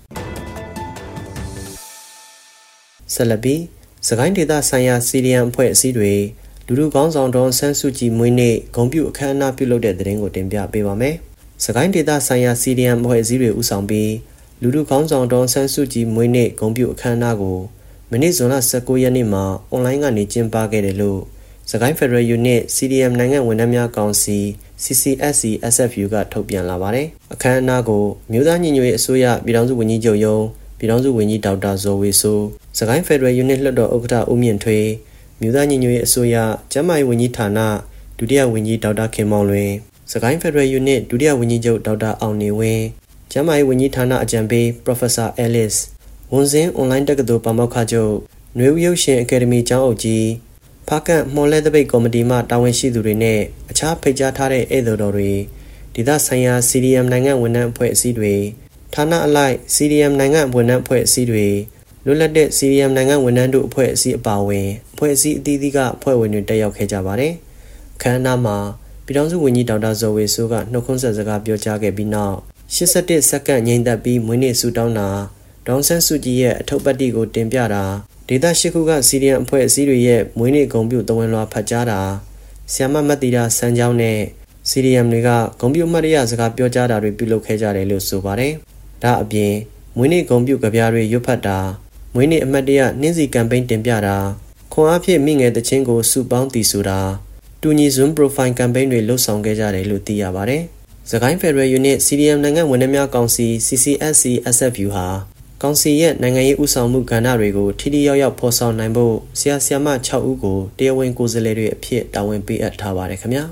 ဆက်လက်ပြီးစကိုင်းဒေသဆိုင်ရာစီရီယံအဖွဲ့အစည်းတွေလူလူကောင်းဆောင်တော်ဆန်းစုကြည်မွေးနေ့ဂုဏ်ပြုအခမ်းအနားပြုလုပ်တဲ့တဲ့တင်ကိုတင်ပြပေးပါမယ်စကိုင်းဒေသဆိုင်ရာစီရီယံအဖွဲ့အစည်းတွေဦးဆောင်ပြီးလူလူကောင်းဆောင်တော်ဆန်းစုကြည်မွေးနေ့ဂုဏ်ပြုအခမ်းအနားကိုမနေ့ဇွန်လ19ရက်နေ့မှာအွန်လိုင်းကနေကျင်းပခဲ့တယ်လို့စကိုင်းဖက်ဒရယ်ယူနစ် CDM နိုင်ငံဝန်ထမ်းများကောင်စီ CCSC SFU ကထုတ်ပြန်လာပါတယ်။အခမ်းအနားကိုမြို့သားညီညွတ်ရေးအစိုးရပြည်ထောင်စုဝန်ကြီးချုပ်ရုံးပြည်ထောင်စုဝန်ကြီးဒေါက်တာဇော်ဝေဆိုးစကိုင်းဖက်ဒရယ်ယူနစ်လွှတ်တော်ဥက္ကဋ္ဌဦးမြင့်ထွေးမြို့သားညီညွတ်ရေးအစိုးရကျန်းမာရေးဝန်ကြီးဌာနဒုတိယဝန်ကြီးဒေါက်တာခင်မောင်လွင်စကိုင်းဖက်ဒရယ်ယူနစ်ဒုတိယဝန်ကြီးချုပ်ဒေါက်တာအောင်နေဝင်းကျန်းမာရေးဝန်ကြီးဌာနအကြံပေး Professor Alice ဝန်စင်းအွန်လိုင်းတက္ကသိုလ်ပါမောက္ခချုပ်နွေဦးရုပ်ရှင်အကယ်ဒမီကျောင်းအုပ်ကြီးဖားကန့်မော်လဲတပိတ်ကော်မတီမှတာဝန်ရှိသူတွေနဲ့အခြားဖိတ်ကြားထားတဲ့ဧည့်သည်တော်တွေဒေသဆိုင်ရာ CDM နိုင်ငံဝန်ထမ်းအဖွဲ့အစည်းတွေဌာနအလိုက် CDM နိုင်ငံဝန်ထမ်းအဖွဲ့အစည်းတွေလွတ်လပ်တဲ့ CDM နိုင်ငံဝန်ထမ်းတို့အဖွဲ့အစည်းအပါအဝင်အဖွဲ့အစည်းအသီးသီးကအဖွဲ့ဝင်တွေတက်ရောက်ခဲ့ကြပါတယ်။အခမ်းအနားမှာပြည်ထောင်စုဝန်ကြီးဒေါက်တာဇော်ဝေဆိုးကနှုတ်ခွန်းဆက်စကားပြောကြားခဲ့ပြီးနောက်81စက္ကန့်ငြိမ်သက်ပြီးမွေးနေ့ဆုတောင်းတာဒေါန်ဆန်းစုကြည်ရဲ့အထုပ်ပတ်တိကိုတင်ပြတာဒေသရှိခုကစီရီယံအဖွဲ့အစည်းတွေရဲ့မွေးနေ့ဂုဏ်ပြုသဝင်လွှာဖတ်ကြားတာဆီယမမတ်တီတာစံကြောင်းနဲ့စီရီယံတွေကဂုဏ်ပြုမှတ်ရစကားပြောကြားတာတွေပြုလုပ်ခဲ့ကြတယ်လို့ဆိုပါတယ်။ဒါအပြင်မွေးနေ့ဂုဏ်ပြုကြပြားတွေရွတ်ဖတ်တာမွေးနေ့အမှတ်တရနှင်းစီကမ်ပိန်းတင်ပြတာခွန်အားဖြင့်မိငယ်တချင်းကိုစုပေါင်းတည်ဆိုတာတူညီစွန်း profile campaign တွေလှုပ်ဆောင်ခဲ့ကြတယ်လို့သိရပါတယ်။စကိုင်းဖက်ဒရယ်ယူနစ် CDM နိုင်ငံဝန်ထမ်းများကောင်စီ CCSC SFU ဟာကောင်စီရဲ့နိုင်ငံရေးဥဆောင်မှုကဏ္ဍတွေကိုထိထိရောက်ရောက်ဖော်ဆောင်နိုင်ဖို့ဆရာဆရာမ6ဦးကိုတရားဝင်ကိုယ်စားလှယ်တွေအဖြစ်တာဝန်ပေးအပ်ထားပါတယ်ခင်ဗျာ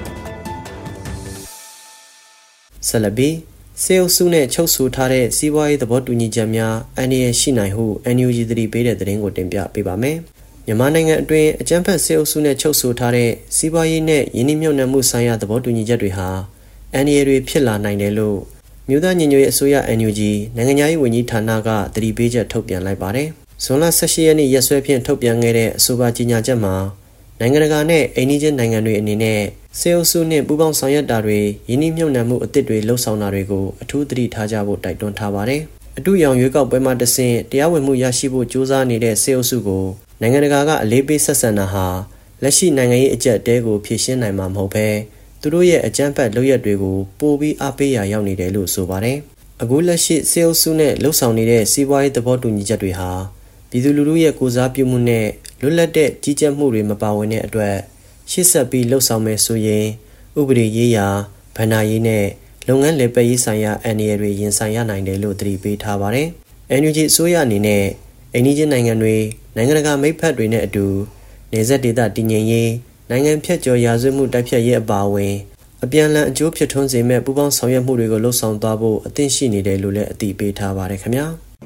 ဆက်လက်ပြီးစေအုပ်စုနဲ့ချုပ်ဆိုထားတဲ့စီးပွားရေးသဘောတူညီချက်များအန္တရာယ်ရှိနိုင်ဟု NUG သတိပေးတဲ့သတင်းကိုတင်ပြပေးပါမယ်မြန်မာနိုင်ငံအတွင်းအကြမ်းဖက်စေအုပ်စုနဲ့ချုပ်ဆိုထားတဲ့စီးပွားရေးနဲ့ယင်းနှိမ့်မြုပ်နှံမှုဆိုင်ရာသဘောတူညီချက်တွေဟာအန္တရာယ်တွေဖြစ်လာနိုင်တယ်လို့မြို့သားညီညွတ်ရေးအစိုးရ NUG နိုင်ငံရေးဝန်ကြီးဌာနကသတိပေးချက်ထုတ်ပြန်လိုက်ပါတယ်။ဇွန်လ18ရက်နေ့ရက်စွဲဖြင့်ထုတ်ပြန်ခဲ့တဲ့အဆိုပါကြေညာချက်မှာနိုင်ငံတကာနဲ့အိမ်နီးချင်းနိုင်ငံတွေအနေနဲ့စေအုပ်စုနှင့်ပူးပေါင်းဆောင်ရွက်တာတွေယင်းနှိမ့်မြုပ်နှံမှုအသစ်တွေလှုပ်ဆောင်တာတွေကိုအထူးသတိထားကြဖို့တိုက်တွန်းထားပါတယ်။အတူရောင်ရွေးကောက်ပွဲမှာတဆင့်တရားဝင်မှုရရှိဖို့ကြိုးစားနေတဲ့စေအုပ်စုကိုနိုင်ငံတကာကအလေးပေးဆက်ဆံတာဟာလက်ရှိနိုင်ငံရေးအကျပ်အတဲကိုဖြေရှင်းနိုင်မှာမဟုတ်ဘဲသူတို့ရဲ့အကြမ်းဖက်လုပ်ရက်တွေကိုပိုပြီးအားပေးရာရောက်နေတယ်လို့ဆိုပါတယ်။အခုလက်ရှိစေအုပ်စုနဲ့လှုပ်ဆောင်နေတဲ့စီးပွားရေးသဘောတူညီချက်တွေဟာပြည်သူလူထုရဲ့ကိုယ်စားပြုမှုနဲ့လွတ်လပ်တဲ့ကြီးကြပ်မှုတွေမပါဝင်တဲ့အတွက်ရှေ့ဆက်ပြီးလှုပ်ဆောင်မယ်ဆိုရင်ဥပဒေရေးရာဗဏ္ဍာရေးနဲ့လုပ်ငန်းလည်ပတ်ရေးဆိုင်ရာအန္တရာယ်တွေရင်ဆိုင်ရနိုင်တယ်လို့သတိပေးထားပါတယ်။ NUG အစိုးရအနေနဲ့အိမ်နီးချင်းနိုင်ငံတွေနိုင်ငံတကာမိတ်ဖက်တွေနဲ့အတူနယ်စပ်ဒေသတည်ငြိမ်ရေးနိုင်ငံဖြတ်ကျော်ရာဇဝတ်မှုတိုက်ဖျက်ရေးအပါအဝင်အပြန်အလှန်အကျိုးဖြစ်ထွန်းစေမဲ့ပူးပေါင်းဆောင်ရွက်မှုတွေကိုလှုပ်ဆောင်သွားဖို့အသင့်ရှိနေတယ်လို့လည်းအတည်ပြုထားပါတယ်ခင်ဗျာ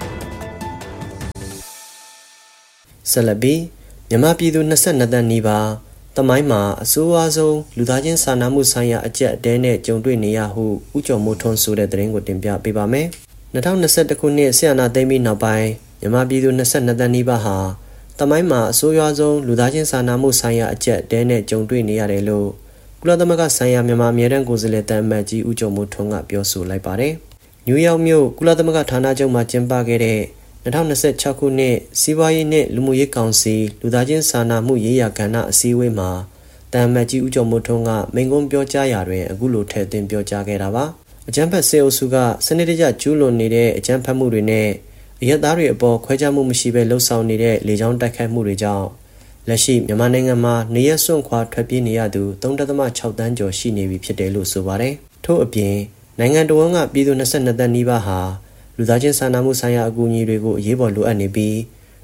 ဆက်လက်ပြီးမြန်မာပြည်သူ22တန်းနီးပါးတမိုင်းမှာအဆိုးအဝါဆုံးလူသားချင်းစာနာမှုဆိုင်ရာအကျပ်အတဲနဲ့ကြုံတွေ့နေရဟုဦးကျော်မိုးထွန်းဆိုတဲ့သတင်းကိုတင်ပြပေးပါမယ်2021ခုနှစ်ဆီယနာသိမ်းပြီးနောက်ပိုင်းမြန်မာပြည်သူ22တန်းနီးပါးဟာတမိုင်းမှာအဆိုးရွားဆုံးလူသားချင်းစာနာမှုဆိုင်ရာအကျပ်အတဲနဲ့ကြုံတွေ့နေရတယ်လို့ကုလသမဂ္ဂဆိုင်ရာမြန်မာအမြဲတမ်းကိုယ်စားလှယ်တန်အမတ်ကြီးဦးကျော်မိုးထွန်းကပြောဆိုလိုက်ပါတယ်။နယူးယောက်မြို့ကုလသမဂ္ဂဌာနချုပ်မှာကျင်းပခဲ့တဲ့2026ခုနှစ်စီးပွားရေးနဲ့လူမှုရေးကောင်စီလူသားချင်းစာနာမှုရေးရာကဏ္ဍအစည်းအဝေးမှာတန်အမတ်ကြီးဦးကျော်မိုးထွန်းကမိန့်ခွန်းပြောကြားရာတွင်အခုလိုထည့်သွင်းပြောကြားခဲ့တာပါ။အကြမ်းဖက်စစ်အုပ်စုကစနစ်တကျကျူးလွန်နေတဲ့အကြမ်းဖက်မှုတွေနဲ့အရက်သားတွေအပေါ်ခွဲခြားမှုမရှိဘဲလှုပ်ဆောင်နေတဲ့လေကြောင်းတိုက်ခိုက်မှုတွေကြောင့်လက်ရှိမြန်မာနိုင်ငံမှာနေရစွန့်ခွာထွက်ပြေးနေရသူ 3.6 တန်းကျော်ရှိနေပြီဖြစ်တယ်လို့ဆိုပါတယ်။ထို့အပြင်နိုင်ငံတော်ကပြည်သူ22တန်းနီးပါးဟာလူသားချင်းစာနာမှုဆိုင်ရာအကူအညီတွေကိုအရေးပေါ်လိုအပ်နေပြီး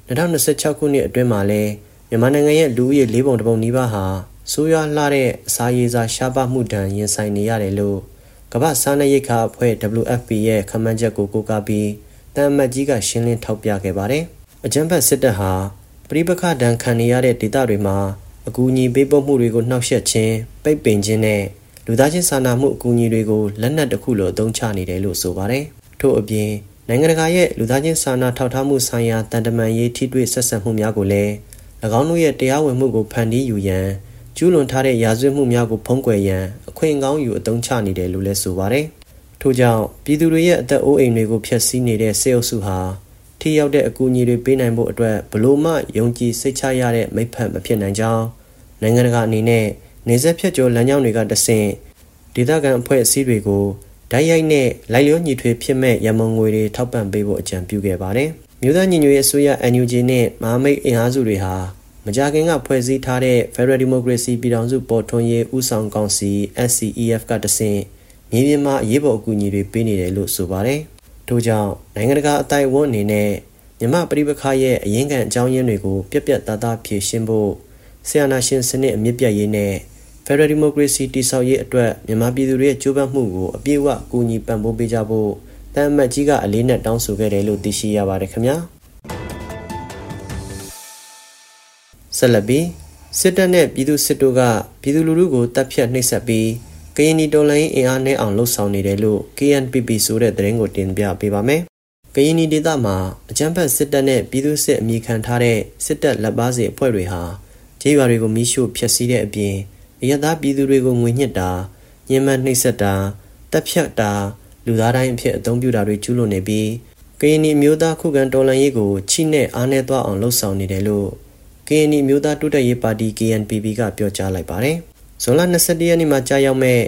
2026ခုနှစ်အတွင်းမှာလည်းမြန်မာနိုင်ငံရဲ့လူဦးရေ4ပုံ1ပုံနီးပါးဟာဆိုးရွားလှတဲ့အစာရေစာရှားပါးမှုဒဏ်ရင်ဆိုင်နေရတယ်လို့ကမ္ဘာ့စားနပ်ရိက္ခာအဖွဲ့ WFP ရဲ့ခန့်မှန်းချက်ကိုကိုးကားပြီးတန်အမတ်ကြီးကရှင်းလင်းထောက်ပြခဲ့ပါတယ်။အကြမ်းဖက်စစ်တပ်ဟာပဋိပက္ခဒဏ်ခံနေရတဲ့ဒေသတွေမှာအကူအညီပေးပို့မှုတွေကိုနှောက်ယှက်ခြင်းပိတ်ပင်ခြင်းနဲ့လူသားချင်းစာနာမှုအကူအညီတွေကိုလက်နက်တစ်ခုလိုအသုံးချနေတယ်လို့ဆိုပါတယ်။ထို့အပြင်နိုင်ငံတကာရဲ့လူသားချင်းစာနာထောက်ထားမှုဆိုင်ရာတန်တမာရေးထိတွေ့ဆက်ဆံမှုများကိုလည်း၎င်းတို့ရဲ့တရားဝင်မှုကိုဖန်တီးယူရန်ကျူးလွန်ထားတဲ့ရာဇဝတ်မှုများကိုဖုံးကွယ်ရန်အခွင့်အကောင်းယူအသုံးချနေတယ်လို့လည်းဆိုပါတယ်။ထို့ကြောင့်ပြည်သူတွေရဲ့အသက်အိုးအိမ်တွေကိုဖျက်ဆီးနေတဲ့စစ်အုပ်စုဟာထိရောက်တဲ့အကူအညီတွေပေးနိုင်ဖို့အတွက်ဘလို့မှယုံကြည်စိတ်ချရတဲ့မိဖက်မဖြစ်နိုင်ကြောင်းနိုင်ငံတကာအနေနဲ့နေဆက်ဖြတ်ကျော်လမ်းကြောင်းတွေကတဆင့်ဒေသခံအဖွဲ့အစည်းတွေကိုဓာတ်ရိုက်နဲ့လိုက်လျောညီထွေဖြစ်မဲ့ရမုံငွေတွေထောက်ပံ့ပေးဖို့အကြံပြုခဲ့ပါတယ်။မြို့သားညီညွတ်ရေးအစိုးရ NUG နဲ့မဟာမိတ်အင်အားစုတွေဟာမကြာခင်ကဖွဲ့စည်းထားတဲ့ Federal Democracy ပြည်ထောင်စုပေါ်ထွန်းရေးဦးဆောင်ကောင်စီ SCEF ကတဆင့်မြေပြင်မှာအရေးပေါ်အကူအညီတွေပေးနေတယ်လို့ဆိုပါတယ်။ထို့ကြောင့်နိုင်ငံတကာအတိုင်းအဝန်အနေနဲ့မြန်မာပြည်ပခါရဲ့အရင်းခံအကြောင်းရင်းတွေကိုပြက်ပြက်သားသားဖြေရှင်းဖို့ဆီယနာရှင်စနစ်အမြင့်ပြတ်ရေးနဲ့ Federal Democracy တည်ဆောက်ရေးအတွက်မြန်မာပြည်သူတွေရဲ့ကြိုးပမ်းမှုကိုအပြည့်အဝကူညီပံ့ပိုးပေးကြဖို့တန်အမတ်ကြီးကအလေးနက်တောင်းဆိုခဲ့တယ်လို့သိရှိရပါတယ်ခင်ဗျာဆက်လက်ပြီးစစ်တပ်နဲ့ပြည်သူစစ်တို့ကပြည်သူလူထုကိုတပ်ဖြတ်နှိပ်စက်ပြီးကရင်နီတော်လှန်ရေးအင်အားနဲ့အောင်လှုပ်ဆောင်နေတယ်လို့ KNPP ဆိုတဲ့သတင်းကိုတင်ပြပေးပါမယ်ကရင်နီဒေသမှာအကြမ်းဖက်စစ်တပ်နဲ့ပြည်သူစစ်အမိခံထားတဲ့စစ်တပ်လက်ပါစီအဖွဲ့တွေဟာကျေးရွာတွေကိုမိရှို့ဖျက်ဆီးတဲ့အပြင်အရသာပြည်သူတွေကိုငွေညှစ်တာညှဉ်းပန်းနှိပ်စက်တာတပ်ဖြတ်တာလူသားတိုင်းအဖြစ်အသုံးပြုတာတွေကျူးလွန်နေပြီးကရင်နီမျိုးသားခုခံတော်လှန်ရေးကိုချိနဲ့အားနည်းသွားအောင်လှုံ့ဆော်နေတယ်လို့ကရင်နီမျိုးသားတိုးတက်ရေးပါတီ KNPP ကပြောကြားလိုက်ပါတယ်။ဇွန်လ21ရက်နေ့မှာကြာရောက်မဲ့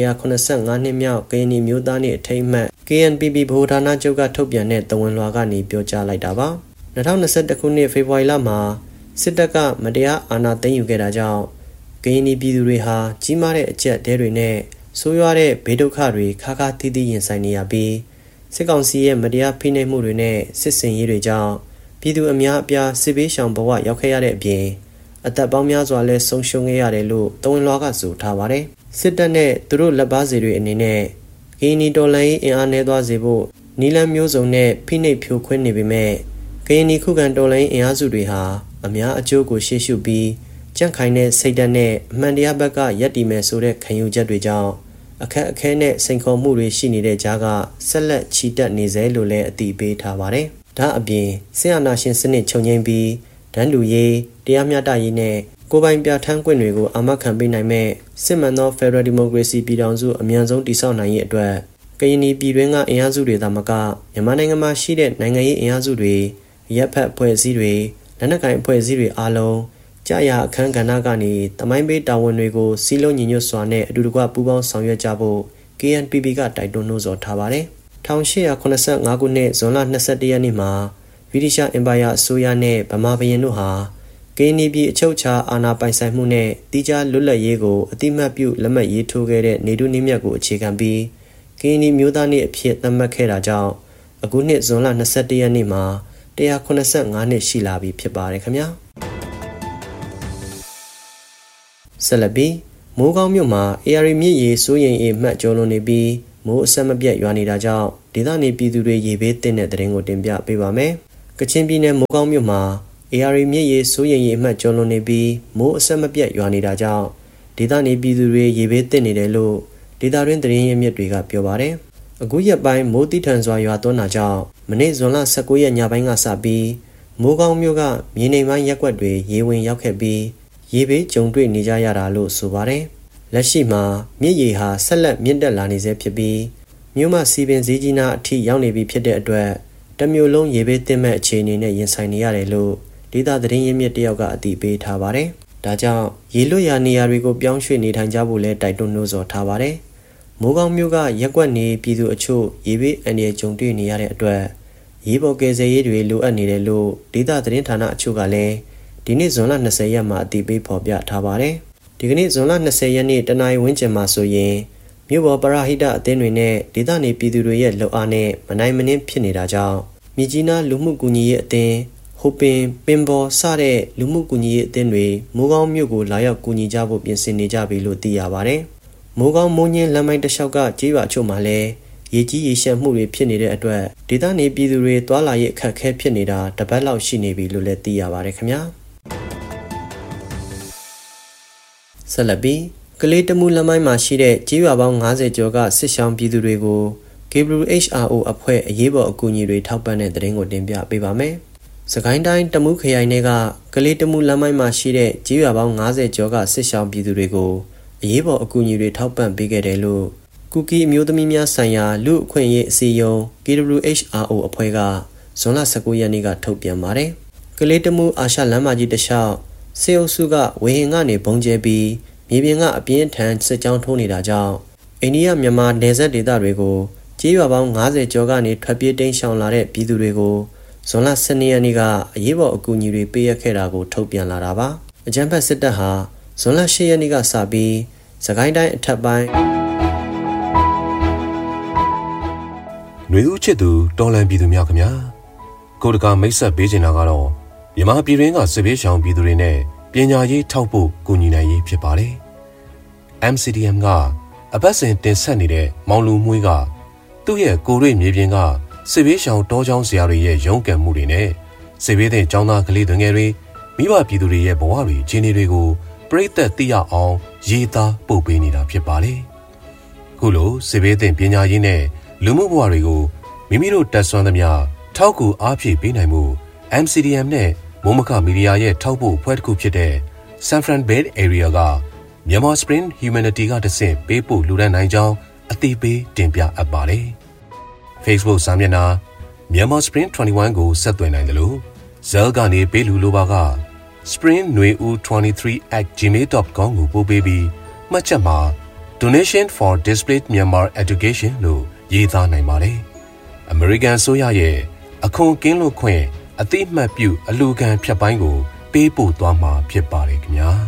185နှစ်မြောက်ကရင်နီမျိုးသားနေ့အထိမ်းအမှတ် KNPP ဗဟိုဌာနချုပ်ကထုတ်ပြန်တဲ့တဝန်လွှာကနေပြောကြားလိုက်တာပါ။2021ခုနှစ်ဖေဖော်ဝါရီလမှာစစ်တပ်ကမတရားအာဏာသိမ်းယူခဲ့တာကြောင့်ကရင်နီပြည်သူတွေဟာကြီးမားတဲ့အကျပ်တဲတွေနဲ့ဆိုးရွားတဲ့ဘေးဒုက္ခတွေခါခါသီးသီးရင်ဆိုင်နေရပြီးစစ်ကောင်စီရဲ့မတရားဖိနှိပ်မှုတွေနဲ့စစ်စင်ရေးတွေကြောင့်ပြည်သူအများအပြားစစ်ဘေးရှောင်ဘဝရောက်ခဲ့ရတဲ့အပြင်အသက်ပေါင်းများစွာလဲဆုံးရှုံးခဲ့ရတယ်လို့တဝန်လွှာကဆိုထားပါတယ်။စစ်တပ်နဲ့သူတို့လက်ပါစီတွေအနေနဲ့ကရင်နီတော်လှန်ရေးအင်အားနည်းသွားစေဖို့နီလန်းမျိုးစုံနဲ့ဖိနှိပ်ဖြိုခွင်းနေပေမဲ့ကရင်နီခုခံတော်လှန်ရေးအင်အားစုတွေဟာအများအကျိုးကိုရှေ့ရှုပြီးကြန့်ခိုင်တဲ့စိတ်ဓာတ်နဲ့အမှန်တရားဘက်ကရပ်တည်မယ်ဆိုတဲ့ခံယူချက်တွေကြောင့်အခက်အခဲနဲ့စိန်ခေါ်မှုတွေရှိနေတဲ့ကြားကဆက်လက်ချီတက်နေစေလို့လည်းအတည်ပြုထားပါတယ်။ဒါအပြင်ဆင်အာဏာရှင်စနစ်ချုပ်ငြိမ်းပြီးဒန်းလူရေးတရားမျှတရေးနဲ့ကိုယ်ပိုင်ပြဋ္ဌာန်းခွင့်တွေကိုအာမခံပေးနိုင်မဲ့စစ်မှန်သော Federal Democracy ပြည်ထောင်စုအမြန်ဆုံးတည်ဆောက်နိုင်ရေးအတွက်ကရင်နီပြည်တွင်းကအင်အားစုတွေသာမကမြန်မာနိုင်ငံမှာရှိတဲ့နိုင်ငံရေးအင်အားစုတွေရပ်ဖက်အဖွဲ့အစည်းတွေလက်နက်ကိုင်အဖွဲ့အစည်းတွေအားလုံးကြာရအခမ်းကဏ္ဍကနေတမိုင်းပေးတာဝန်တွေကိုစီးလုံးညီညွတ်စွာနဲ့အတူတကွပူးပေါင်းဆောင်ရွက်ကြဖို့ KNPP ကတိုက်တွန်းနှိုးဆော်ထားပါတယ်။1885ခုနှစ်ဇွန်လ21ရက်နေ့မှာဗြိတိရှအင်ပါယာအစိုးရနဲ့ဗမာဘုရင်တို့ဟာကရင်နီပြည်အချုပ်အခြာအာဏာပိုင်ဆိုင်မှုနဲ့တိကျလွတ်လပ်ရေးကိုအတိမတ်ပြုလက်မှတ်ရေးထိုးခဲ့တဲ့နေတုနည်းမြတ်ကိုအခြေခံပြီးကရင်နီမျိုးသားနေ့အဖြစ်သတ်မှတ်ခဲ့တာကြောင့်အခုနှစ်ဇွန်လ21ရက်နေ့မှာ185နှစ်ရှိလာပြီဖြစ်ပါတယ်ခင်ဗျာဆက်လက်ပြီးမိုးကောင်းမြို့မှာ AR မြစ်ရေစိုးရိမ်အေမှတ်ကျော်လွန်နေပြီးမိုးအဆက်မပြတ်ရွာနေတာကြောင့်ဒေသနေပြည်သူတွေရေဘေးသင့်တဲ့သတင်းကိုတင်ပြပေးပါမယ်။ကချင်ပြည်နယ်မိုးကောင်းမြို့မှာ AR မြစ်ရေစိုးရိမ်အေမှတ်ကျော်လွန်နေပြီးမိုးအဆက်မပြတ်ရွာနေတာကြောင့်ဒေသနေပြည်သူတွေရေဘေးသင့်နေတယ်လို့ဒေသတွင်းသတင်းရင်းမြစ်တွေကပြောပါတယ်။အခုရက်ပိုင်းမိုးတိထန်စွာရွာသွန်းတာကြောင့်မနေ့ဇွန်လ19ရက်ညပိုင်းကစပြီးမိုးကောင်းမြို့ကမြေနိမ့်ပိုင်းရပ်ကွက်တွေရေဝင်ရောက်ခဲ့ပြီးရေဘေးကြုံတွေ့နေကြရတာလို့ဆိုပါတယ်။လက်ရှိမှာမြစ်ရေဟာဆက်လက်မြင့်တက်လာနေဆဲဖြစ်ပြီးမြို့မှာစီပင်စည်းကြီးနာအထိရောက်နေပြီဖြစ်တဲ့အတွက်တမျိုးလုံးရေဘေးသင့်မဲ့အခြေအနေနဲ့ရင်ဆိုင်နေရတယ်လို့ဒေသသတင်းရင်းမြစ်တယောက်ကအတည်ပြုထားပါတယ်။ဒါကြောင့်ရေလွတ်ရာနေရာတွေကိုပြောင်းရွှေ့နေထိုင်ကြဖို့လည်းတိုက်တွန်းနှိုးဆော်ထားပါတယ်။မိုးကောင်းမြို့ကရက်ကွက်နေပြည်သူအချို့ရေဘေးအန္တရာယ်ကြုံတွေ့နေရတဲ့အတွက်ရေပေါ်ကယ်ဆယ်ရေးတွေလိုအပ်နေတယ်လို့ဒေသသတင်းဌာနအချို့ကလည်းဒီနေ့ဇွန်လ20ရက်မှာအတည်ပြုဖော်ပြထားပါတယ်။ဒီကနေ့ဇွန်လ20ရက်နေ့တနင်္လာနေ့ဝန်းကျင်မှာဆိုရင်မြို့ပေါ်ပရဟိတအသင်းတွေနဲ့ဒေသနေပြည်သူတွေရဲ့လှုပ်အားနဲ့မနိုင်မနှင်းဖြစ်နေတာကြောင့်မြစ်ကြီးနားလူမှုကူညီရေးအသင်းဟိုပင်ပင်ပေါ်စတဲ့လူမှုကူညီရေးအသင်းတွေမိုးကောင်းမြို့ကိုလာရောက်ကူညီကြဖို့ပြင်ဆင်နေကြပြီလို့သိရပါတယ်။မိုးကောင်းမိုးညင်းလမ်းမိုင်းတစ်လျှောက်ကကြေးရွာချို့မှာလည်းရေကြီးရေရှမ်းမှုတွေဖြစ်နေတဲ့အတွက်ဒေသနေပြည်သူတွေတွာလာရေးအခက်အခဲဖြစ်နေတာတပတ်လောက်ရှိနေပြီလို့လည်းသိရပါတယ်ခင်ဗျာ။ဆက်လက်ပြီးကလေးတမှုလမ်းမိုင်းမှာရှိတဲ့ကြေးရွာပေါင်း90ကျော်ကစစ်ရှောင်းပြည်သူတွေကို KWHRO အဖွဲ့အရေးပေါ်အကူအညီတွေထောက်ပံ့တဲ့သတင်းကိုတင်ပြပေးပါမယ်။စကိုင်းတိုင်းတမှုခရိုင်ထဲကကလေးတမှုလမ်းမိုင်းမှာရှိတဲ့ကြေးရွာပေါင်း90ကျော်ကစစ်ရှောင်းပြည်သူတွေကိုအရေးပေါ်အကူအညီတွေထောက်ပံ့ပေးခဲ့တယ်လို့ကူကီအမျိုးသမီးများဆိုင်ရာလူ့အခွင့်အရေးအစည်းအရုံး KWHRO အဖွဲ့ကဇွန်လ19ရက်နေ့ကထုတ်ပြန်ပါတယ်။ကလေးတမှုအာရှလမ်းမကြီးတစ်လျှောက်စေအုပ်စုကဝေဟင်ကနေဘုံကျဲပြီးမြေပြင်ကအပြင်းထန်စစ်ကြောင်းထိုးနေတာကြောင့်အိန္ဒိယမြန်မာနယ်စပ်ဒေသတွေကိုကြေးရွာပေါင်း90ကျော်ကနေထွက်ပြေးတိမ်းရှောင်လာတဲ့ပြည်သူတွေကိုဇွန်လ12ရက်နေ့ကအရေးပေါ်အကူအညီတွေပေးအပ်ခဲ့တာကိုထုတ်ပြန်လာတာပါ။အကြမ်းဖက်စစ်တပ်ဟာဇွန်လ10ရက်နေ့ကစပြီးစကိုင်းတိုင်းအထက်ပိုင်းຫນွေဦးချစ်သူတော်လန်ပြည်သူများခင်ဗျာကိုတကာမိတ်ဆက်ပေးချင်တာကတော့မြန်မာပြည်တွင်းကစစ်ဘေးရှောင်ပြည်သူတွေနဲ့ပညာရေးထောက်ဖို့ကူညီနိုင်ရေးဖြစ်ပါတယ်။ MCDM ကအပတ်စဉ်တင်ဆက်နေတဲ့မောင်လူမွေးကသူ့ရဲ့ကိုရိမြေပြင်ကစစ်ဘေးရှောင်တောချောင်းဆရာတွေရဲ့ရုန်းကန်မှုတွေနဲ့စစ်ဘေးတဲ့ကျောင်းသားကလေးတွေငယ်တွေမိဘပြည်သူတွေရဲ့ဘဝတွေအခြေအနေတွေကိုပြည်သက်သိရအောင်ရေးသားပို့ပေးနေတာဖြစ်ပါတယ်။ခုလိုစစ်ဘေးတဲ့ပညာရေးနဲ့လူမှုဘဝတွေကိုမိမိတို့တက်ဆွမ်းသမျှထောက်ကူအားဖြည့်ပေးနိုင်မှု MCDM နဲ့မိုးမခမီဒီယာရဲ့ထောက်ပို့အဖွဲ့တစ်ခုဖြစ်တဲ့ San Fran Bay Area ကမြန်မာ Spring Humanity ကတဆင့်ပေးပို့လူဒန်းနိုင်ကြောင်းအသိပေးတင်ပြအပ်ပါတယ်။ Facebook စာမျက်နှာမြန်မာ Spring 21ကိုဆက်သွယ်နိုင်တယ်လို့ Zell ကနေပေးလူလိုပါက spring23@gmail.com ကိုပို့ပေးပြီးမှတ်ချက်မှာ Donation for Displaced Myanmar Education လို့ရေးသားနိုင်ပါတယ်။ American ဆိုရရဲ့အခွန်ကင်းလွတ်ခွင့်အတိအမှတ်ပြုအလူခံဖြတ်ပိုင်းကိုပေးပို့သွားမှာဖြစ်ပါတယ်ခင်ဗျာ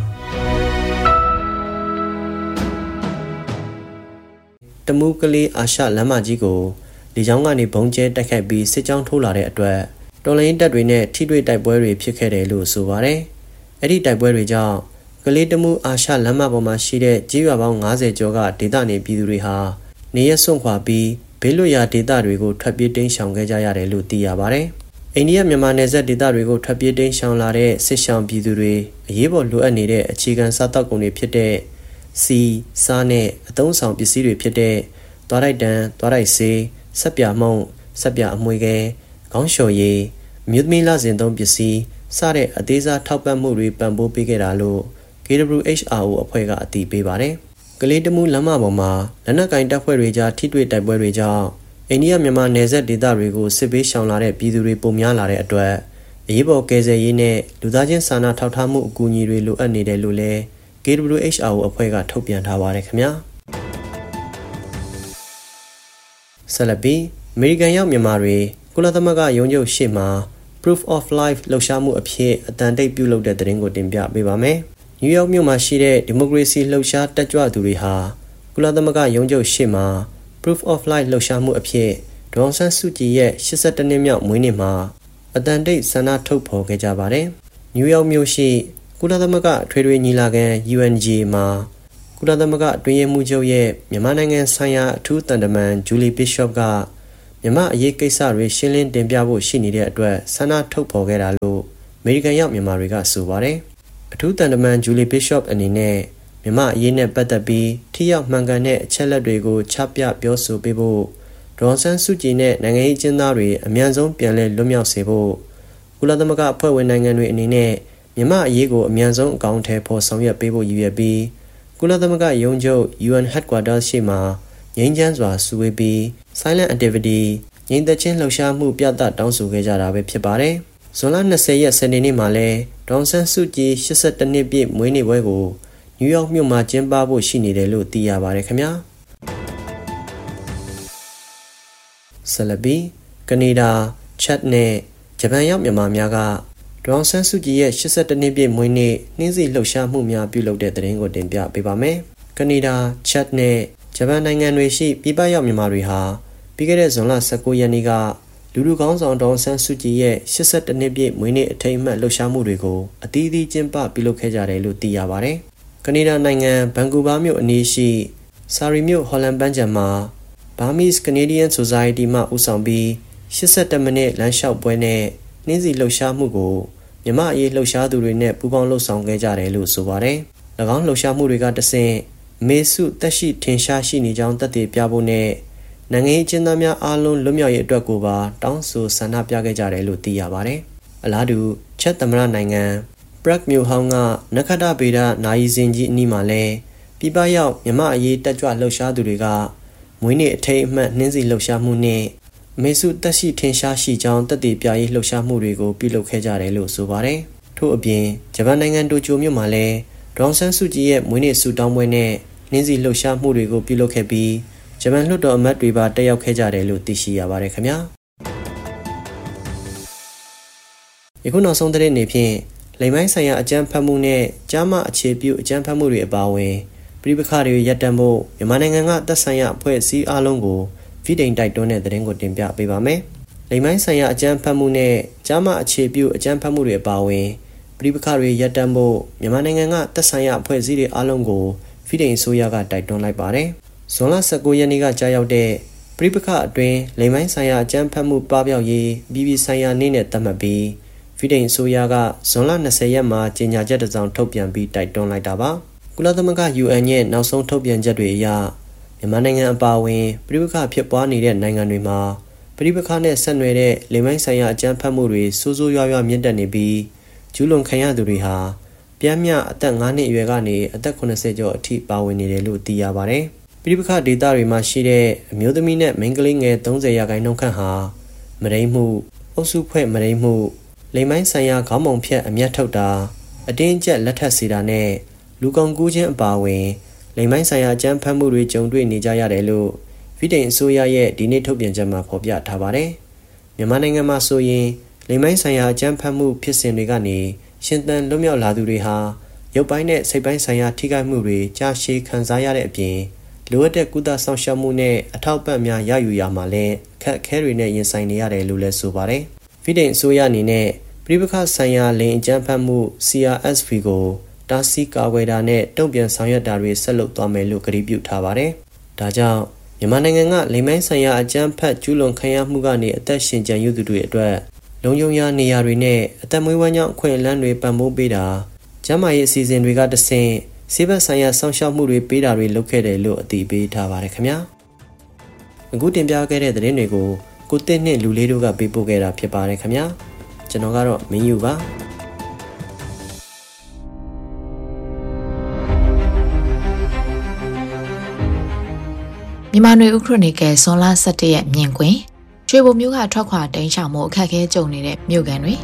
တမူးကလေးအာရှလမ်းမကြီးကိုလေကြောင်းကနေဘုံကျဲတိုက်ခိုက်ပြီးစစ်ကြောင်းထိုးလာတဲ့အတွက်တော်လိုင်းတပ်တွေနဲ့ထိတွေ့တိုက်ပွဲတွေဖြစ်ခဲ့တယ်လို့ဆိုပါတယ်။အဲ့ဒီတိုက်ပွဲတွေကြောင့်ကလေးတမူးအာရှလမ်းမပေါ်မှာရှိတဲ့ကြေးရွာပေါင်း90ကျော်ကဒေသနေပြည်သူတွေဟာနေရစွန့်ခွာပြီးဘေးလွတ်ရာဒေသတွေကိုထွက်ပြေးတိမ်းရှောင်ခဲ့ကြရတယ်လို့သိရပါတယ်။အိန္ဒိယမြန်မာနယ်စပ်ဒေသတွေကိုထွက်ပြေးတိမ်းရှောင်လာတဲ့စစ်ရှောင်ပြည်သူတွေအရေးပေါ်လိုအပ်နေတဲ့အခြေခံစားသောက်ကုန်တွေဖြစ်တဲ့စီစားနဲ့အသုံးဆောင်ပစ္စည်းတွေဖြစ်တဲ့သွားတိုက်တံသွားတိုက်ဆေးဆက်ပြမှုန့်ဆက်ပြအမွှေးခဲခေါင်းလျှော်ရည်မြို့သမီးလစဉ်သုံးပစ္စည်းစတဲ့အသေးစားထောက်ပံ့မှုတွေပံ့ပိုးပေးခဲ့တာလို့ KWHRO အဖွဲ့ကအတည်ပြုပါတယ်။ကလေးတမူးလမ်းမပေါ်မှာလက်နက်ကင်တပ်ဖွဲ့တွေကြားထိတွေ့တိုက်ပွဲတွေကြောင့်အိန္ဒိယမြန်မာနယ်စပ်ဒေသတွေကိုစစ်ပေးရှောင်လာတဲ့ပြည်သူတွေပုံများလာတဲ့အတွက်အရေးပေါ်ကယ်ဆယ်ရေးနဲ့လူသားချင်းစာနာထောက်ထားမှုအကူအညီတွေလိုအပ်နေတယ်လို့လည်း KWHRO အဖွဲ့ကထုတ်ပြန်ထားပါတယ်ခင်ဗျာဆက်လက်ပြီးအမေရိကန်ရောက်မြန်မာတွေကုလသမဂ္ဂရုံးချုပ်ရှေ့မှာ Proof of Life လှုပ်ရှားမှုအဖြစ်အတန်တိတ်ပြုလုပ်တဲ့သတင်းကိုတင်ပြပေးပါမယ်နယူးယောက်မြို့မှာရှိတဲ့ဒီမိုကရေစီလှုပ်ရှားတက်ကြွသူတွေဟာကုလသမဂ္ဂရုံးချုပ်ရှေ့မှာ Proof of Life လှုပ်ရှားမှုအဖြစ်ဒေါ်အောင်ဆန်းစုကြည်ရဲ့82နှစ်မြောက်မွေးနေ့မှာအတန်တိတ်ဆန္ဒထုတ်ဖော်ခဲ့ကြပါတယ်။နယူးယောက်မြို့ရှိကုလသမဂ္ဂထွေထွေညီလာခံ UNG မှာကုလသမဂ္ဂအတွင်းရေးမှူးချုပ်ရဲ့မြန်မာနိုင်ငံဆိုင်ရာအထူးတန်တမန်ဂျူလီဘစ်ရှော့ကမြန်မာအရေးကိစ္စတွေရှင်းလင်းတင်ပြဖို့ရှိနေတဲ့အတွက်ဆန္ဒထုတ်ဖော်ခဲ့တာလို့အမေရိကန်ရောက်မြန်မာတွေကဆိုပါတယ်။အထူးတန်တမန်ဂျူလီဘစ်ရှော့အနေနဲ့မြန်မာအရေးနဲ့ပတ်သက်ပြီးထိရောက်မှန်ကန်တဲ့အချက်အလက်တွေကိုချပြပြောဆိုပေးဖို့ဒေါ်ဆန်းစုကြည်နဲ့နိုင်ငံရေးအကျဉ်းသားတွေအမြန်ဆုံးပြန်လည်လွတ်မြောက်စေဖို့ကုလသမဂ္ဂအဖွဲ့ဝင်နိုင်ငံတွေအနေနဲ့မြန်မာအရေးကိုအမြန်ဆုံးအကောင့်ထဲပေါ်ဆောင်ရွက်ပေးဖို့ရည်ရွယ်ပြီးကုလသမဂ္ဂရုံးချုပ် UN Headquarters ရှိမှာငြိမ်းချမ်းစွာစုဝေးပြီး Silent Activity ငြိမ်သက်ခြင်းလှုပ်ရှားမှုပြသတောင်းဆိုခဲ့ကြတာပဲဖြစ်ပါတယ်။ဇွန်လ20ရက်စနေနေ့မှာလဲဒေါ်ဆန်းစုကြည်82နှစ်ပြည့်မွေးနေ့ပွဲကိုနယူးယောက်မြို့မှာကျင်းပဖို့ရှိနေတယ်လို့သိရပါတယ်ခင်ဗျာ။ဆလဘီကနေဒါချက်နဲ့ဂျပန်ရောက်မြန်မာများကဒေါ်ဆန်းစုကြည်ရဲ့82နှစ်ပြည့်မွေးနေ့နှင်းစီလှုပ်ရှားမှုများပြုလုပ်တဲ့သတင်းကိုတင်ပြပေးပါမယ်။ကနေဒါချက်နဲ့ဂျပန်နိုင်ငံတွေရှိပြည်ပရောက်မြန်မာတွေဟာပြီးခဲ့တဲ့ဇွန်လ19ရက်နေ့ကလူလူကောင်းဆောင်ဒေါ်ဆန်းစုကြည်ရဲ့82နှစ်ပြည့်မွေးနေ့အထိမ်းအမှတ်လှုပ်ရှားမှုတွေကိုအသီးသီးကျင်းပပြုလုပ်ခဲ့ကြတယ်လို့သိရပါတယ်။ကနေဒါနိုင်ငံဘန်ကူဗာမြို့အနီးရှိဆာရီမြို့ဟော်လန်ပန်းခြံမှာ Burmese Canadian Society မှဦးဆောင်ပြီး82မိနစ်လမ်းလျှောက်ပွဲနဲ့နှင်းစီလှုပ်ရှားမှုကိုမြန်မာအရေးလှုပ်ရှားသူတွေနဲ့ပူးပေါင်းလှုပ်ဆောင်ခဲ့ကြတယ်လို့ဆိုပါတယ်။၎င်းလှုပ်ရှားမှုတွေကတဆင့်မေစုတက်ရှိထင်ရှားရှိနေကြောင်းသက်သေပြဖို့နဲ့နိုင်ငံရေးအကျဉ်းသားများအားလုံးလွတ်မြောက်ရေးအတွက်ကိုပါတောင်းဆိုဆန္ဒပြခဲ့ကြတယ်လို့သိရပါတယ်။အလားတူချက်သမရနိုင်ငံပရက်မြို့ဟောင်းကနခတဗေဒနာယီစင်ကြီးအနီးမှာလဲပြည်ပရောက်မြန်မာအရေးတက်ကြွလှုပ်ရှားသူတွေကမွေးနေ့အထိမ်းအမှတ်နှင်းစီလှုပ်ရှားမှုနဲ့မေစုတက်ရှိထင်ရှားရှိကြောင်းသက်သေပြရေးလှုပ်ရှားမှုတွေကိုပြုလုပ်ခဲ့ကြတယ်လို့ဆိုပါတယ်။ထို့အပြင်ဂျပန်နိုင်ငံတိုကျိုမြို့မှာလဲဒေါ်ဆန်းစုကြည်ရဲ့မွေးနေ့ဆုတောင်းပွဲနဲ့နှင်းစီလှုပ်ရှားမှုတွေကိုပြုလုပ်ခဲ့ပြီးဂျပန်လွှတ်တော်အမတ်တွေပါတက်ရောက်ခဲ့ကြတယ်လို့သိရှိရပါတယ်ခင်ဗျာ။ယခုနောက်ဆုံးသတင်းတွေဖြင့်လိမ်မိုင်းဆိုင်ရာအကြမ်းဖက်မှုနဲ့ကြားမအခြေပြုအကြမ်းဖက်မှုတွေအပါအဝင်ပြည်ပခါတွေရပ်တန့်ဖို့မြန်မာနိုင်ငံကသက်ဆိုင်ရာအဖွဲ့အစည်းအလုံးကိုဗီဒိန်တိုက်တွန်းတဲ့သတင်းကိုတင်ပြပေးပါမယ်။လိမ်မိုင်းဆိုင်ရာအကြမ်းဖက်မှုနဲ့ကြားမအခြေပြုအကြမ်းဖက်မှုတွေအပါအဝင်ပြည်ပခါတွေရပ်တန့်ဖို့မြန်မာနိုင်ငံကသက်ဆိုင်ရာအဖွဲ့အစည်းတွေအလုံးကိုဗီဒိန်အစိုးရကတိုက်တွန်းလိုက်ပါတယ်။ဇွန်လ19ရက်နေ့ကကြာရောက်တဲ့ပြည်ပခအတွင်းလိမ်မိုင်းဆိုင်ရာအကြမ်းဖက်မှုပပျောက်ရေးပြည်ပဆိုင်ရာနေ့နဲ့သတ်မှတ်ပြီးဗီဒိန်အစိုးရကဇွန်လ20ရက်မှာကြေညာချက်တစ်စောင်ထုတ်ပြန်ပြီးတိုက်တွန်းလိုက်တာပါ။ကုလသမဂ္ဂ UN ရဲ့နောက်ဆုံးထုတ်ပြန်ချက်တွေအရမြန်မာနိုင်ငံအပါအဝင်ပြည်ပခဖြစ်ပွားနေတဲ့နိုင်ငံတွေမှာပြည်ပခနဲ့ဆက်နွယ်တဲ့လိမ်မိုင်းဆိုင်ရာအကြမ်းဖက်မှုတွေဆိုးဆိုးရွားရွားမြင့်တက်နေပြီးကျူးလွန်ခံရသူတွေဟာပြန်မြအသက်9နှစ်အရွယ်ကနေအသက်80ကျော်အထိပါဝင်နေတယ်လို့သိရပါတယ်။ပြည်ပခဒေသတွေမှာရှိတဲ့အမျိုးသမီးနဲ့မိန်းကလေးငယ်30ရာခိုင်နှုန်းခန့်ဟာမရိမှုအုပ်စုဖွဲ့မရိမှုလိမ်မိုင်းဆိုင်ရာခေါင်းပုံဖြတ်အမျက်ထုတ်တာအတင်းအကျပ်လက်ထပ်စေတာနဲ့လူကုန်ကူးခြင်းအပါအဝင်လိမ်မိုင်းဆိုင်ရာအကြမ်းဖက်မှုတွေကြုံတွေ့နေကြရတယ်လို့ဗီဒိန်အစိုးရရဲ့ဒီနေ့ထုတ်ပြန်ချက်မှာဖော်ပြထားပါတယ်။မြန်မာနိုင်ငံမှာဆိုရင်လိမ်မိုင်းဆိုင်ရာအကြမ်းဖက်မှုဖြစ်စဉ်တွေကနေရှင်သန်လွတ်မြောက်လာသူတွေဟာရုပ်ပိုင်းနဲ့စိတ်ပိုင်းဆိုင်ရာထိခိုက်မှုတွေကြာရှည်ခံစားရတဲ့အပြင်လိုအပ်တဲ့ကုသဆောင်ရှောက်မှုနဲ့အထောက်ပံ့များရယူရမှာလည်းအခက်အခဲတွေနဲ့ရင်ဆိုင်နေရတယ်လို့လည်းဆိုပါတယ်။ဗီဒိန်အစိုးရအနေနဲ့ပြည်ပခဆိုင်ရာလိမ်အကြမ်းဖက်မှု CRSV ကိုတားဆီးကာကွယ်တာနဲ့တုံ့ပြန်ဆောင်ရွက်တာတွေဆက်လုပ်သွားမယ်လို့ကြေညာပြုထားပါတယ်။ဒါကြောင့်မြန်မာနိုင်ငံကလိမ်မိုင်းဆိုင်ရာအကြမ်းဖက်ကျူးလွန်ခံရမှုကနေအသက်ရှင်ကျန်ရသူတွေအတွက်လုံခြုံရာနေရာတွေနဲ့အသက်မွေးဝမ်းကြောင်းအခွင့်အလမ်းတွေပံ့ပိုးပေးတာကျန်းမာရေးအစီအစဉ်တွေကတဆင့်ဆေးဘက်ဆိုင်ရာဆောင်ရှောက်မှုတွေပေးတာတွေလုပ်ခဲ့တယ်လို့အသိပေးထားပါတယ်ခင်ဗျာ။အခုတင်ပြခဲ့တဲ့သတင်းတွေကိုကိုတစ်နှင့်လူလေးတို့ကပေးပို့ခဲ့တာဖြစ်ပါတယ်ခင်ဗျာ။ကျွန်တော်ကတော့မင်းယူပါမြန်မာနွေဦးခရိုနီကယ်ဇွန်လ17ရက်မြင်ကွင်းရွှေဘိုမြို့ကထွက်ခွာတိမ်းရှောင်မှုအခက်အခဲကြုံနေတဲ့မြို့ကန်တွေ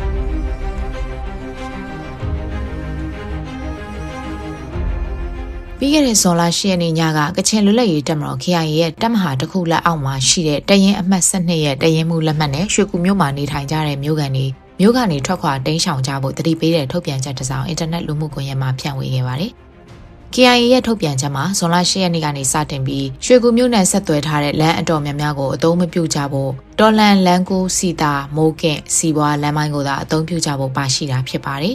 ပြီးခဲ့တဲ့ဇွန်လ10ရက်နေ့ညကကချင်လွတ်လပ်ရေးတပ်မတော် KIA ရဲ့တပ်မဟာတစ်ခုလက်အောက်မှာရှိတဲ့တရင်အမှတ်12ရဲ့တရင်မှုလက်မှတ်နဲ့ရွှေကူမြို့မှာနေထိုင်ကြတဲ့မြို့ကန်တွေမြို့ကနေထွက်ခွာတိမ်းရှောင်ကြဖို့တတိပေးတဲ့ထုတ်ပြန်ချက်တစ်စောင်အင်တာနက်လူမှုကွန်ရက်မှာဖြန့်ဝေခဲ့ပါတယ်။ KIA ရဲ့ထုတ်ပြန်ချက်မှာဇွန်လ10ရက်နေ့ကနေစတင်ပြီးရွှေကူမြို့နယ်ဆက်သွယ်ထားတဲ့လမ်းအတော်များများကိုအသုံးမပြုကြဖို့တော်လန်လမ်းကူးစီတာမိုးကင့်စီပွားလမ်းမိုင်းကိုသာအသုံးပြုကြဖို့ပါရှိတာဖြစ်ပါတယ်။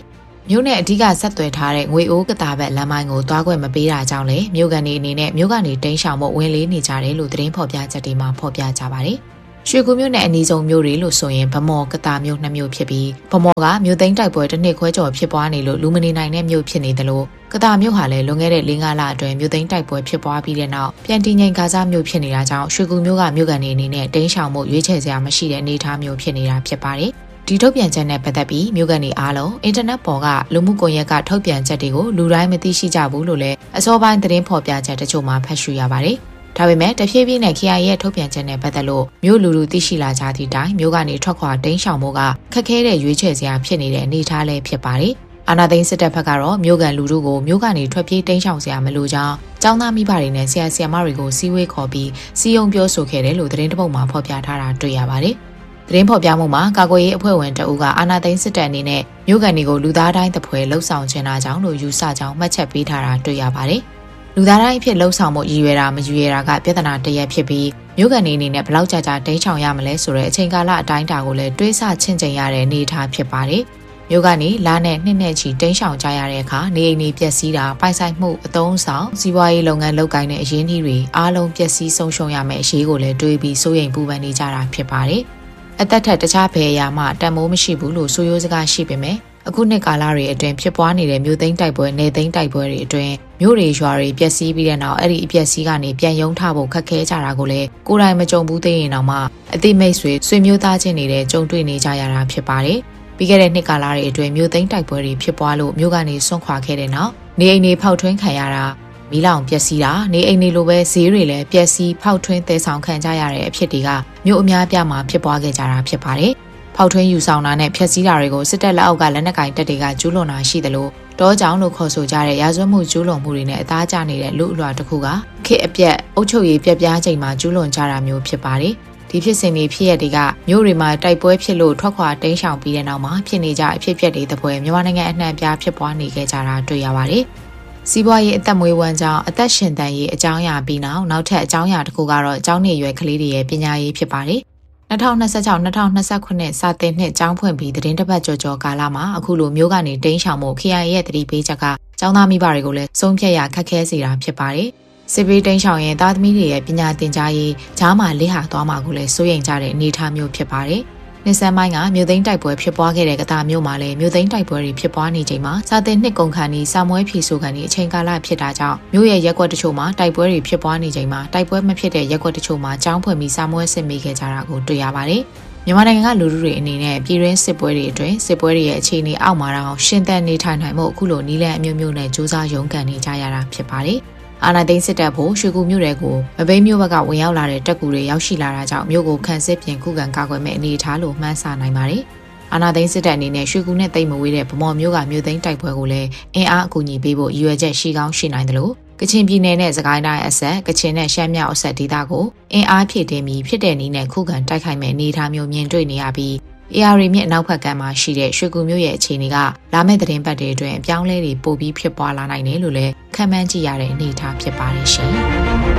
မြို့နဲ့အဓိကဆက်သွယ်ထားတဲ့ငွေအိုးကတာဘက်လမ်းမိုင်းကိုသွားခွင့်မပေးတာကြောင့်လေမြို့ကန်တွေအနေနဲ့မြို့ကနေတိမ်းရှောင်ဖို့ဝင်လေးနေကြတယ်လို့သတင်းဖော်ပြချက်တွေမှာဖော်ပြကြပါတယ်။ရွှေကူမြို့နယ်အနီးဆုံးမြို့တွေလို့ဆိုရင်ဗမော်ကတာမြို့2မြို့ဖြစ်ပြီးဗမော်ကမြို့သိမ်းတိုက်ပွဲတစ်နှစ်ခွဲကျော်ဖြစ်ပွားနေလို့လူမနေနိုင်တဲ့မြို့ဖြစ်နေတယ်လို့ကတာမြို့ဟာလည်းလွန်ခဲ့တဲ့4-5လအတွင်းမြို့သိမ်းတိုက်ပွဲဖြစ်ပွားပြီးတဲ့နောက်ပြန်တည်ငြိမ်ကာစားမြို့ဖြစ်နေတာကြောင့်ရွှေကူမြို့ကမြို့ကန်တွေအနေနဲ့တိမ်းရှောင်မှုရွေးချယ်စရာမရှိတဲ့အနေအထားမျိုးဖြစ်နေတာဖြစ်ပါတယ်။ဒီထုတ်ပြန်ချက်နဲ့ပတ်သက်ပြီးမြို့ကန်တွေအားလုံးအင်တာနက်ပေါ်ကလူမှုကွန်ရက်ကထုတ်ပြန်ချက်တွေကိုလူတိုင်းမသိရှိကြဘူးလို့လည်းအစောပိုင်းသတင်းဖော်ပြချက်တချို့မှာဖတ်ရှုရပါတယ်။ဒါပေမဲ့တဖြည်းဖြည်းနဲ့ KIA ရဲ့ထုတ်ပြန်ချက်နဲ့ပတ်သက်လို့မြို့လူသိရှိလာကြသည့်တိုင်မြို့ကနေထွက်ခွာတိမ်းရှောင်မှုကခက်ခဲတဲ့ရွေးချယ်စရာဖြစ်နေတဲ့အနေအထားလည်းဖြစ်ပါတယ်။အာဏာသိမ်းစစ်တပ်ဘက်ကတော့မြို့ကန်လူထုကိုမြို့ကနေထွက်ပြေးတိမ်းရှောင်စရာမလိုကြောင်းကျောင်းသားမိဘတွေနဲ့ဆရာဆရာမတွေကိုစီဝေးခေါ်ပြီးစီယုံပြောဆိုခဲ့တယ်လို့သတင်းတစ်ပုဒ်မှာဖော်ပြထားတာတွေ့ရပါတယ်။သတင်းဖော်ပြမှုမှာကာကွယ်ရေးအဖွဲ့ဝင်တအုပ်ကအာဏာသိမ်းစစ်တပ်အနေနဲ့မြို့ကန်တွေကိုလူသားတိုင်းတပွဲလှုပ်ဆောင်ခြင်းတာကြောင့်လို့ယူဆကြောင်းမှတ်ချက်ပေးထားတာတွေ့ရပါတယ်။လူသားတိုင်းအဖြစ်လှုပ်ဆောင်မှုရည်ရွယ်တာမရည်ရွယ်တာကပြဿနာတစ်ရပ်ဖြစ်ပြီးမြို့ကန်အနေနဲ့ဘလောက်ကြာကြာတိမ်းချောင်ရမလဲဆိုတဲ့အချိန်ကာလအတိုင်းအတာကိုလည်းတွေးဆချင့်ချိန်ရတဲ့အနေအထားဖြစ်ပါတယ်။မြို့ကနေလာနဲ့နှစ်နဲ့ချီတိမ်းရှောင်ကြရတဲ့အခါနေအိမ်တွေပျက်စီးတာပိုင်ဆိုင်မှုအသုံးဆောင်စီးပွားရေးလုပ်ငန်းလုပ်ကိုင်တဲ့အရင်းအနှီးတွေအားလုံးပျက်စီးဆုံးရှုံးရမယ့်အရေးကိုလည်းတွေးပြီးစိုးရိမ်ပူပန်နေကြတာဖြစ်ပါတယ်။အသက်ထက်တခြားဘယ်အရာမှတန်မိုးမရှိဘူးလို့ဆိုရိုးစကားရှိပေမဲ့အခုနှစ်ကာလတွေအတွင်းဖြစ်ပွားနေတဲ့မြို့သိမ်းတိုက်ပွဲနေသိမ်းတိုက်ပွဲတွေအတွင်းမြို့တွေရွာတွေပျက်စီးပြီးတဲ့နောက်အဲ့ဒီအပျက်စီးကနေပြန်ရုံထဖို့ခက်ခဲကြတာကိုလည်းကိုယ်တိုင်မကြုံဘူးသေးရင်တော့မှအသိမိတ်ဆွေမျိုးသားချင်းတွေကြုံတွေ့နေကြရတာဖြစ်ပါတယ်။ပြီးခဲ့တဲ့နှစ်ကာလတွေအတွင်းမြို့သိမ်းတိုက်ပွဲတွေဖြစ်ပွားလို့မြို့ကနေဆွန့်ခွာခဲ့တဲ့နောက်နေအိမ်တွေဖောက်ထွင်းခံရတာမီးလောင်ပျက်စီးတာနေအိမ်တွေလိုပဲဈေးတွေလည်းပျက်စီးဖောက်ထွင်းသယ်ဆောင်ခံကြရတဲ့အဖြစ်တွေကမြို့အများအပြားမှာဖြစ်ပွားခဲ့ကြတာဖြစ်ပါတယ်။ဖောက်ထွင်းယူဆောင်တာနဲ့ဖျက်ဆီးတာတွေကိုစစ်တပ်လက်အောက်ကလက်နက်ကင်တပ်တွေကကျူးလွန်တာရှိတယ်လို့တောကြောင်လို့ခေါ်ဆိုကြတဲ့ရာဇဝတ်မှုကျူးလွန်မှုတွေနဲ့အသားကျနေတဲ့လူအလွှာတစ်ခုကခေတ်အပြက်အုပ်ချုပ်ရေးပြက်ပြားချိန်မှာကျူးလွန်ကြတာမျိုးဖြစ်ပါတယ်။ဒီဖြစ်စဉ်တွေဖြစ်ရတွေကမြို့တွေမှာတိုက်ပွဲဖြစ်လို့ထွက်ခွာတိမ်းရှောင်ပြီးတဲ့နောက်မှာဖြစ်နေကြအဖြစ်အပျက်တွေတပွဲမြန်မာနိုင်ငံအနှံ့အပြားဖြစ်ပွားနေခဲ့ကြတာတွေ့ရပါတယ်။စီးပွားရေးအသက်မွေးဝမ်းကြောင်းအသက်ရှင်သန်ရေးအကြောင်းအရာပြီးနောက်ထပ်အကြောင်းအရာတစ်ခုကတော့အကြောင်းနေရွယ်ကလေးတွေရဲ့ပညာရေးဖြစ်ပါတယ်။2026-2029စာသင်နှစ်ကျောင်းဖွင့်ပြီးသတင်းတစ်ပတ်ကျော်ကာလမှာအခုလိုမျိုးကနေတိမ်းရှောင်မှု KIA ရဲ့သတိပေးချက်ကကျောင်းသားမိဘတွေကိုလည်းဆုံးဖြတ်ရခက်ခဲစေတာဖြစ်ပါတယ်။စစ်ပေးတိမ်းရှောင်ရင်သားသမီးတွေရဲ့ပညာသင်ကြားရေးဂျားမှာလစ်ဟာသွားမှာကိုလည်းစိုးရိမ်ကြတဲ့အနေအထားမျိုးဖြစ်ပါတယ်။နှစ်ဆန်းပိုင်းကမြို့သိမ်းတိုက်ပွဲဖြစ်ပွားခဲ့တဲ့ကတာမြို့မှာလည်းမြို့သိမ်းတိုက်ပွဲတွေဖြစ်ပွားနေချိန်မှာစာသင်နှစ်ကုန်ခါနီစာမွဲဖြေဆိုခါနီအချိန်ကာလဖြစ်တာကြောင့်မြို့ရဲ့ရက်ကွက်တချို့မှာတိုက်ပွဲတွေဖြစ်ပွားနေချိန်မှာတိုက်ပွဲမဖြစ်တဲ့ရက်ကွက်တချို့မှာကျောင်းဖွင့်ပြီးစာမွဲစစ်မိခဲ့ကြတာကိုတွေ့ရပါတယ်။မြန်မာနိုင်ငံကလူထုတွေအနေနဲ့ပြည်တွင်းစစ်ပွဲတွေအတွင်းစစ်ပွဲတွေရဲ့အခြေအနေအောက်မှာတော့ရှင်းသန်နေထိုင်နိုင်မှုအခုလိုနီးလန်းအမျိုးမျိုးနဲ့စူးစမ်းရုန်းကန်နေကြရတာဖြစ်ပါတယ်။အာဏာသိမ်းစစ်တပ်ဖို့ရွှေကူမြို့တွေကိုမဘိမ်းမြို့ဘက်ကဝင်ရောက်လာတဲ့တပ်ကူတွေရောက်ရှိလာတာကြောင့်မြို့ကိုခန့်စစ်ပြင်ခုခံကာကွယ်မဲ့အနေအထားလို့မှန်းဆနိုင်ပါတယ်။အာဏာသိမ်းစစ်တပ်အနေနဲ့ရွှေကူနဲ့တိတ်မဝေးတဲ့ဗမော်မြို့ကမြို့သိမ်းတိုက်ပွဲကိုလည်းအင်အားအကူအညီပေးဖို့ရည်ရွယ်ချက်ရှိကောင်းရှိနိုင်တယ်လို့ကချင်ပြည်နယ်နဲ့စကိုင်းတိုင်းအဆက်ကချင်နဲ့ရှမ်းမြောက်အဆက်ဒေသကိုအင်အားဖြည့်တင်းပြီးဖြစ်တဲ့နည်းနဲ့ခုခံတိုက်ခိုက်မဲ့အနေအထားမျိုးမြင်တွေ့နေရပြီးAR မြစ်အနောက်ဘက်ကမ်းမှာရှိတဲ့ရွှေကူမြို့ရဲ့အခြေအနေကလာမယ့်သတင်းပတ်တွေအတွင်းအပြောင်းလဲတွေပိုပြီးဖြစ်ပွားလာနိုင်တယ်လို့လည်းခန့်မှန်းကြည့်ရတဲ့အနေအထားဖြစ်ပါတယ်ရှင်။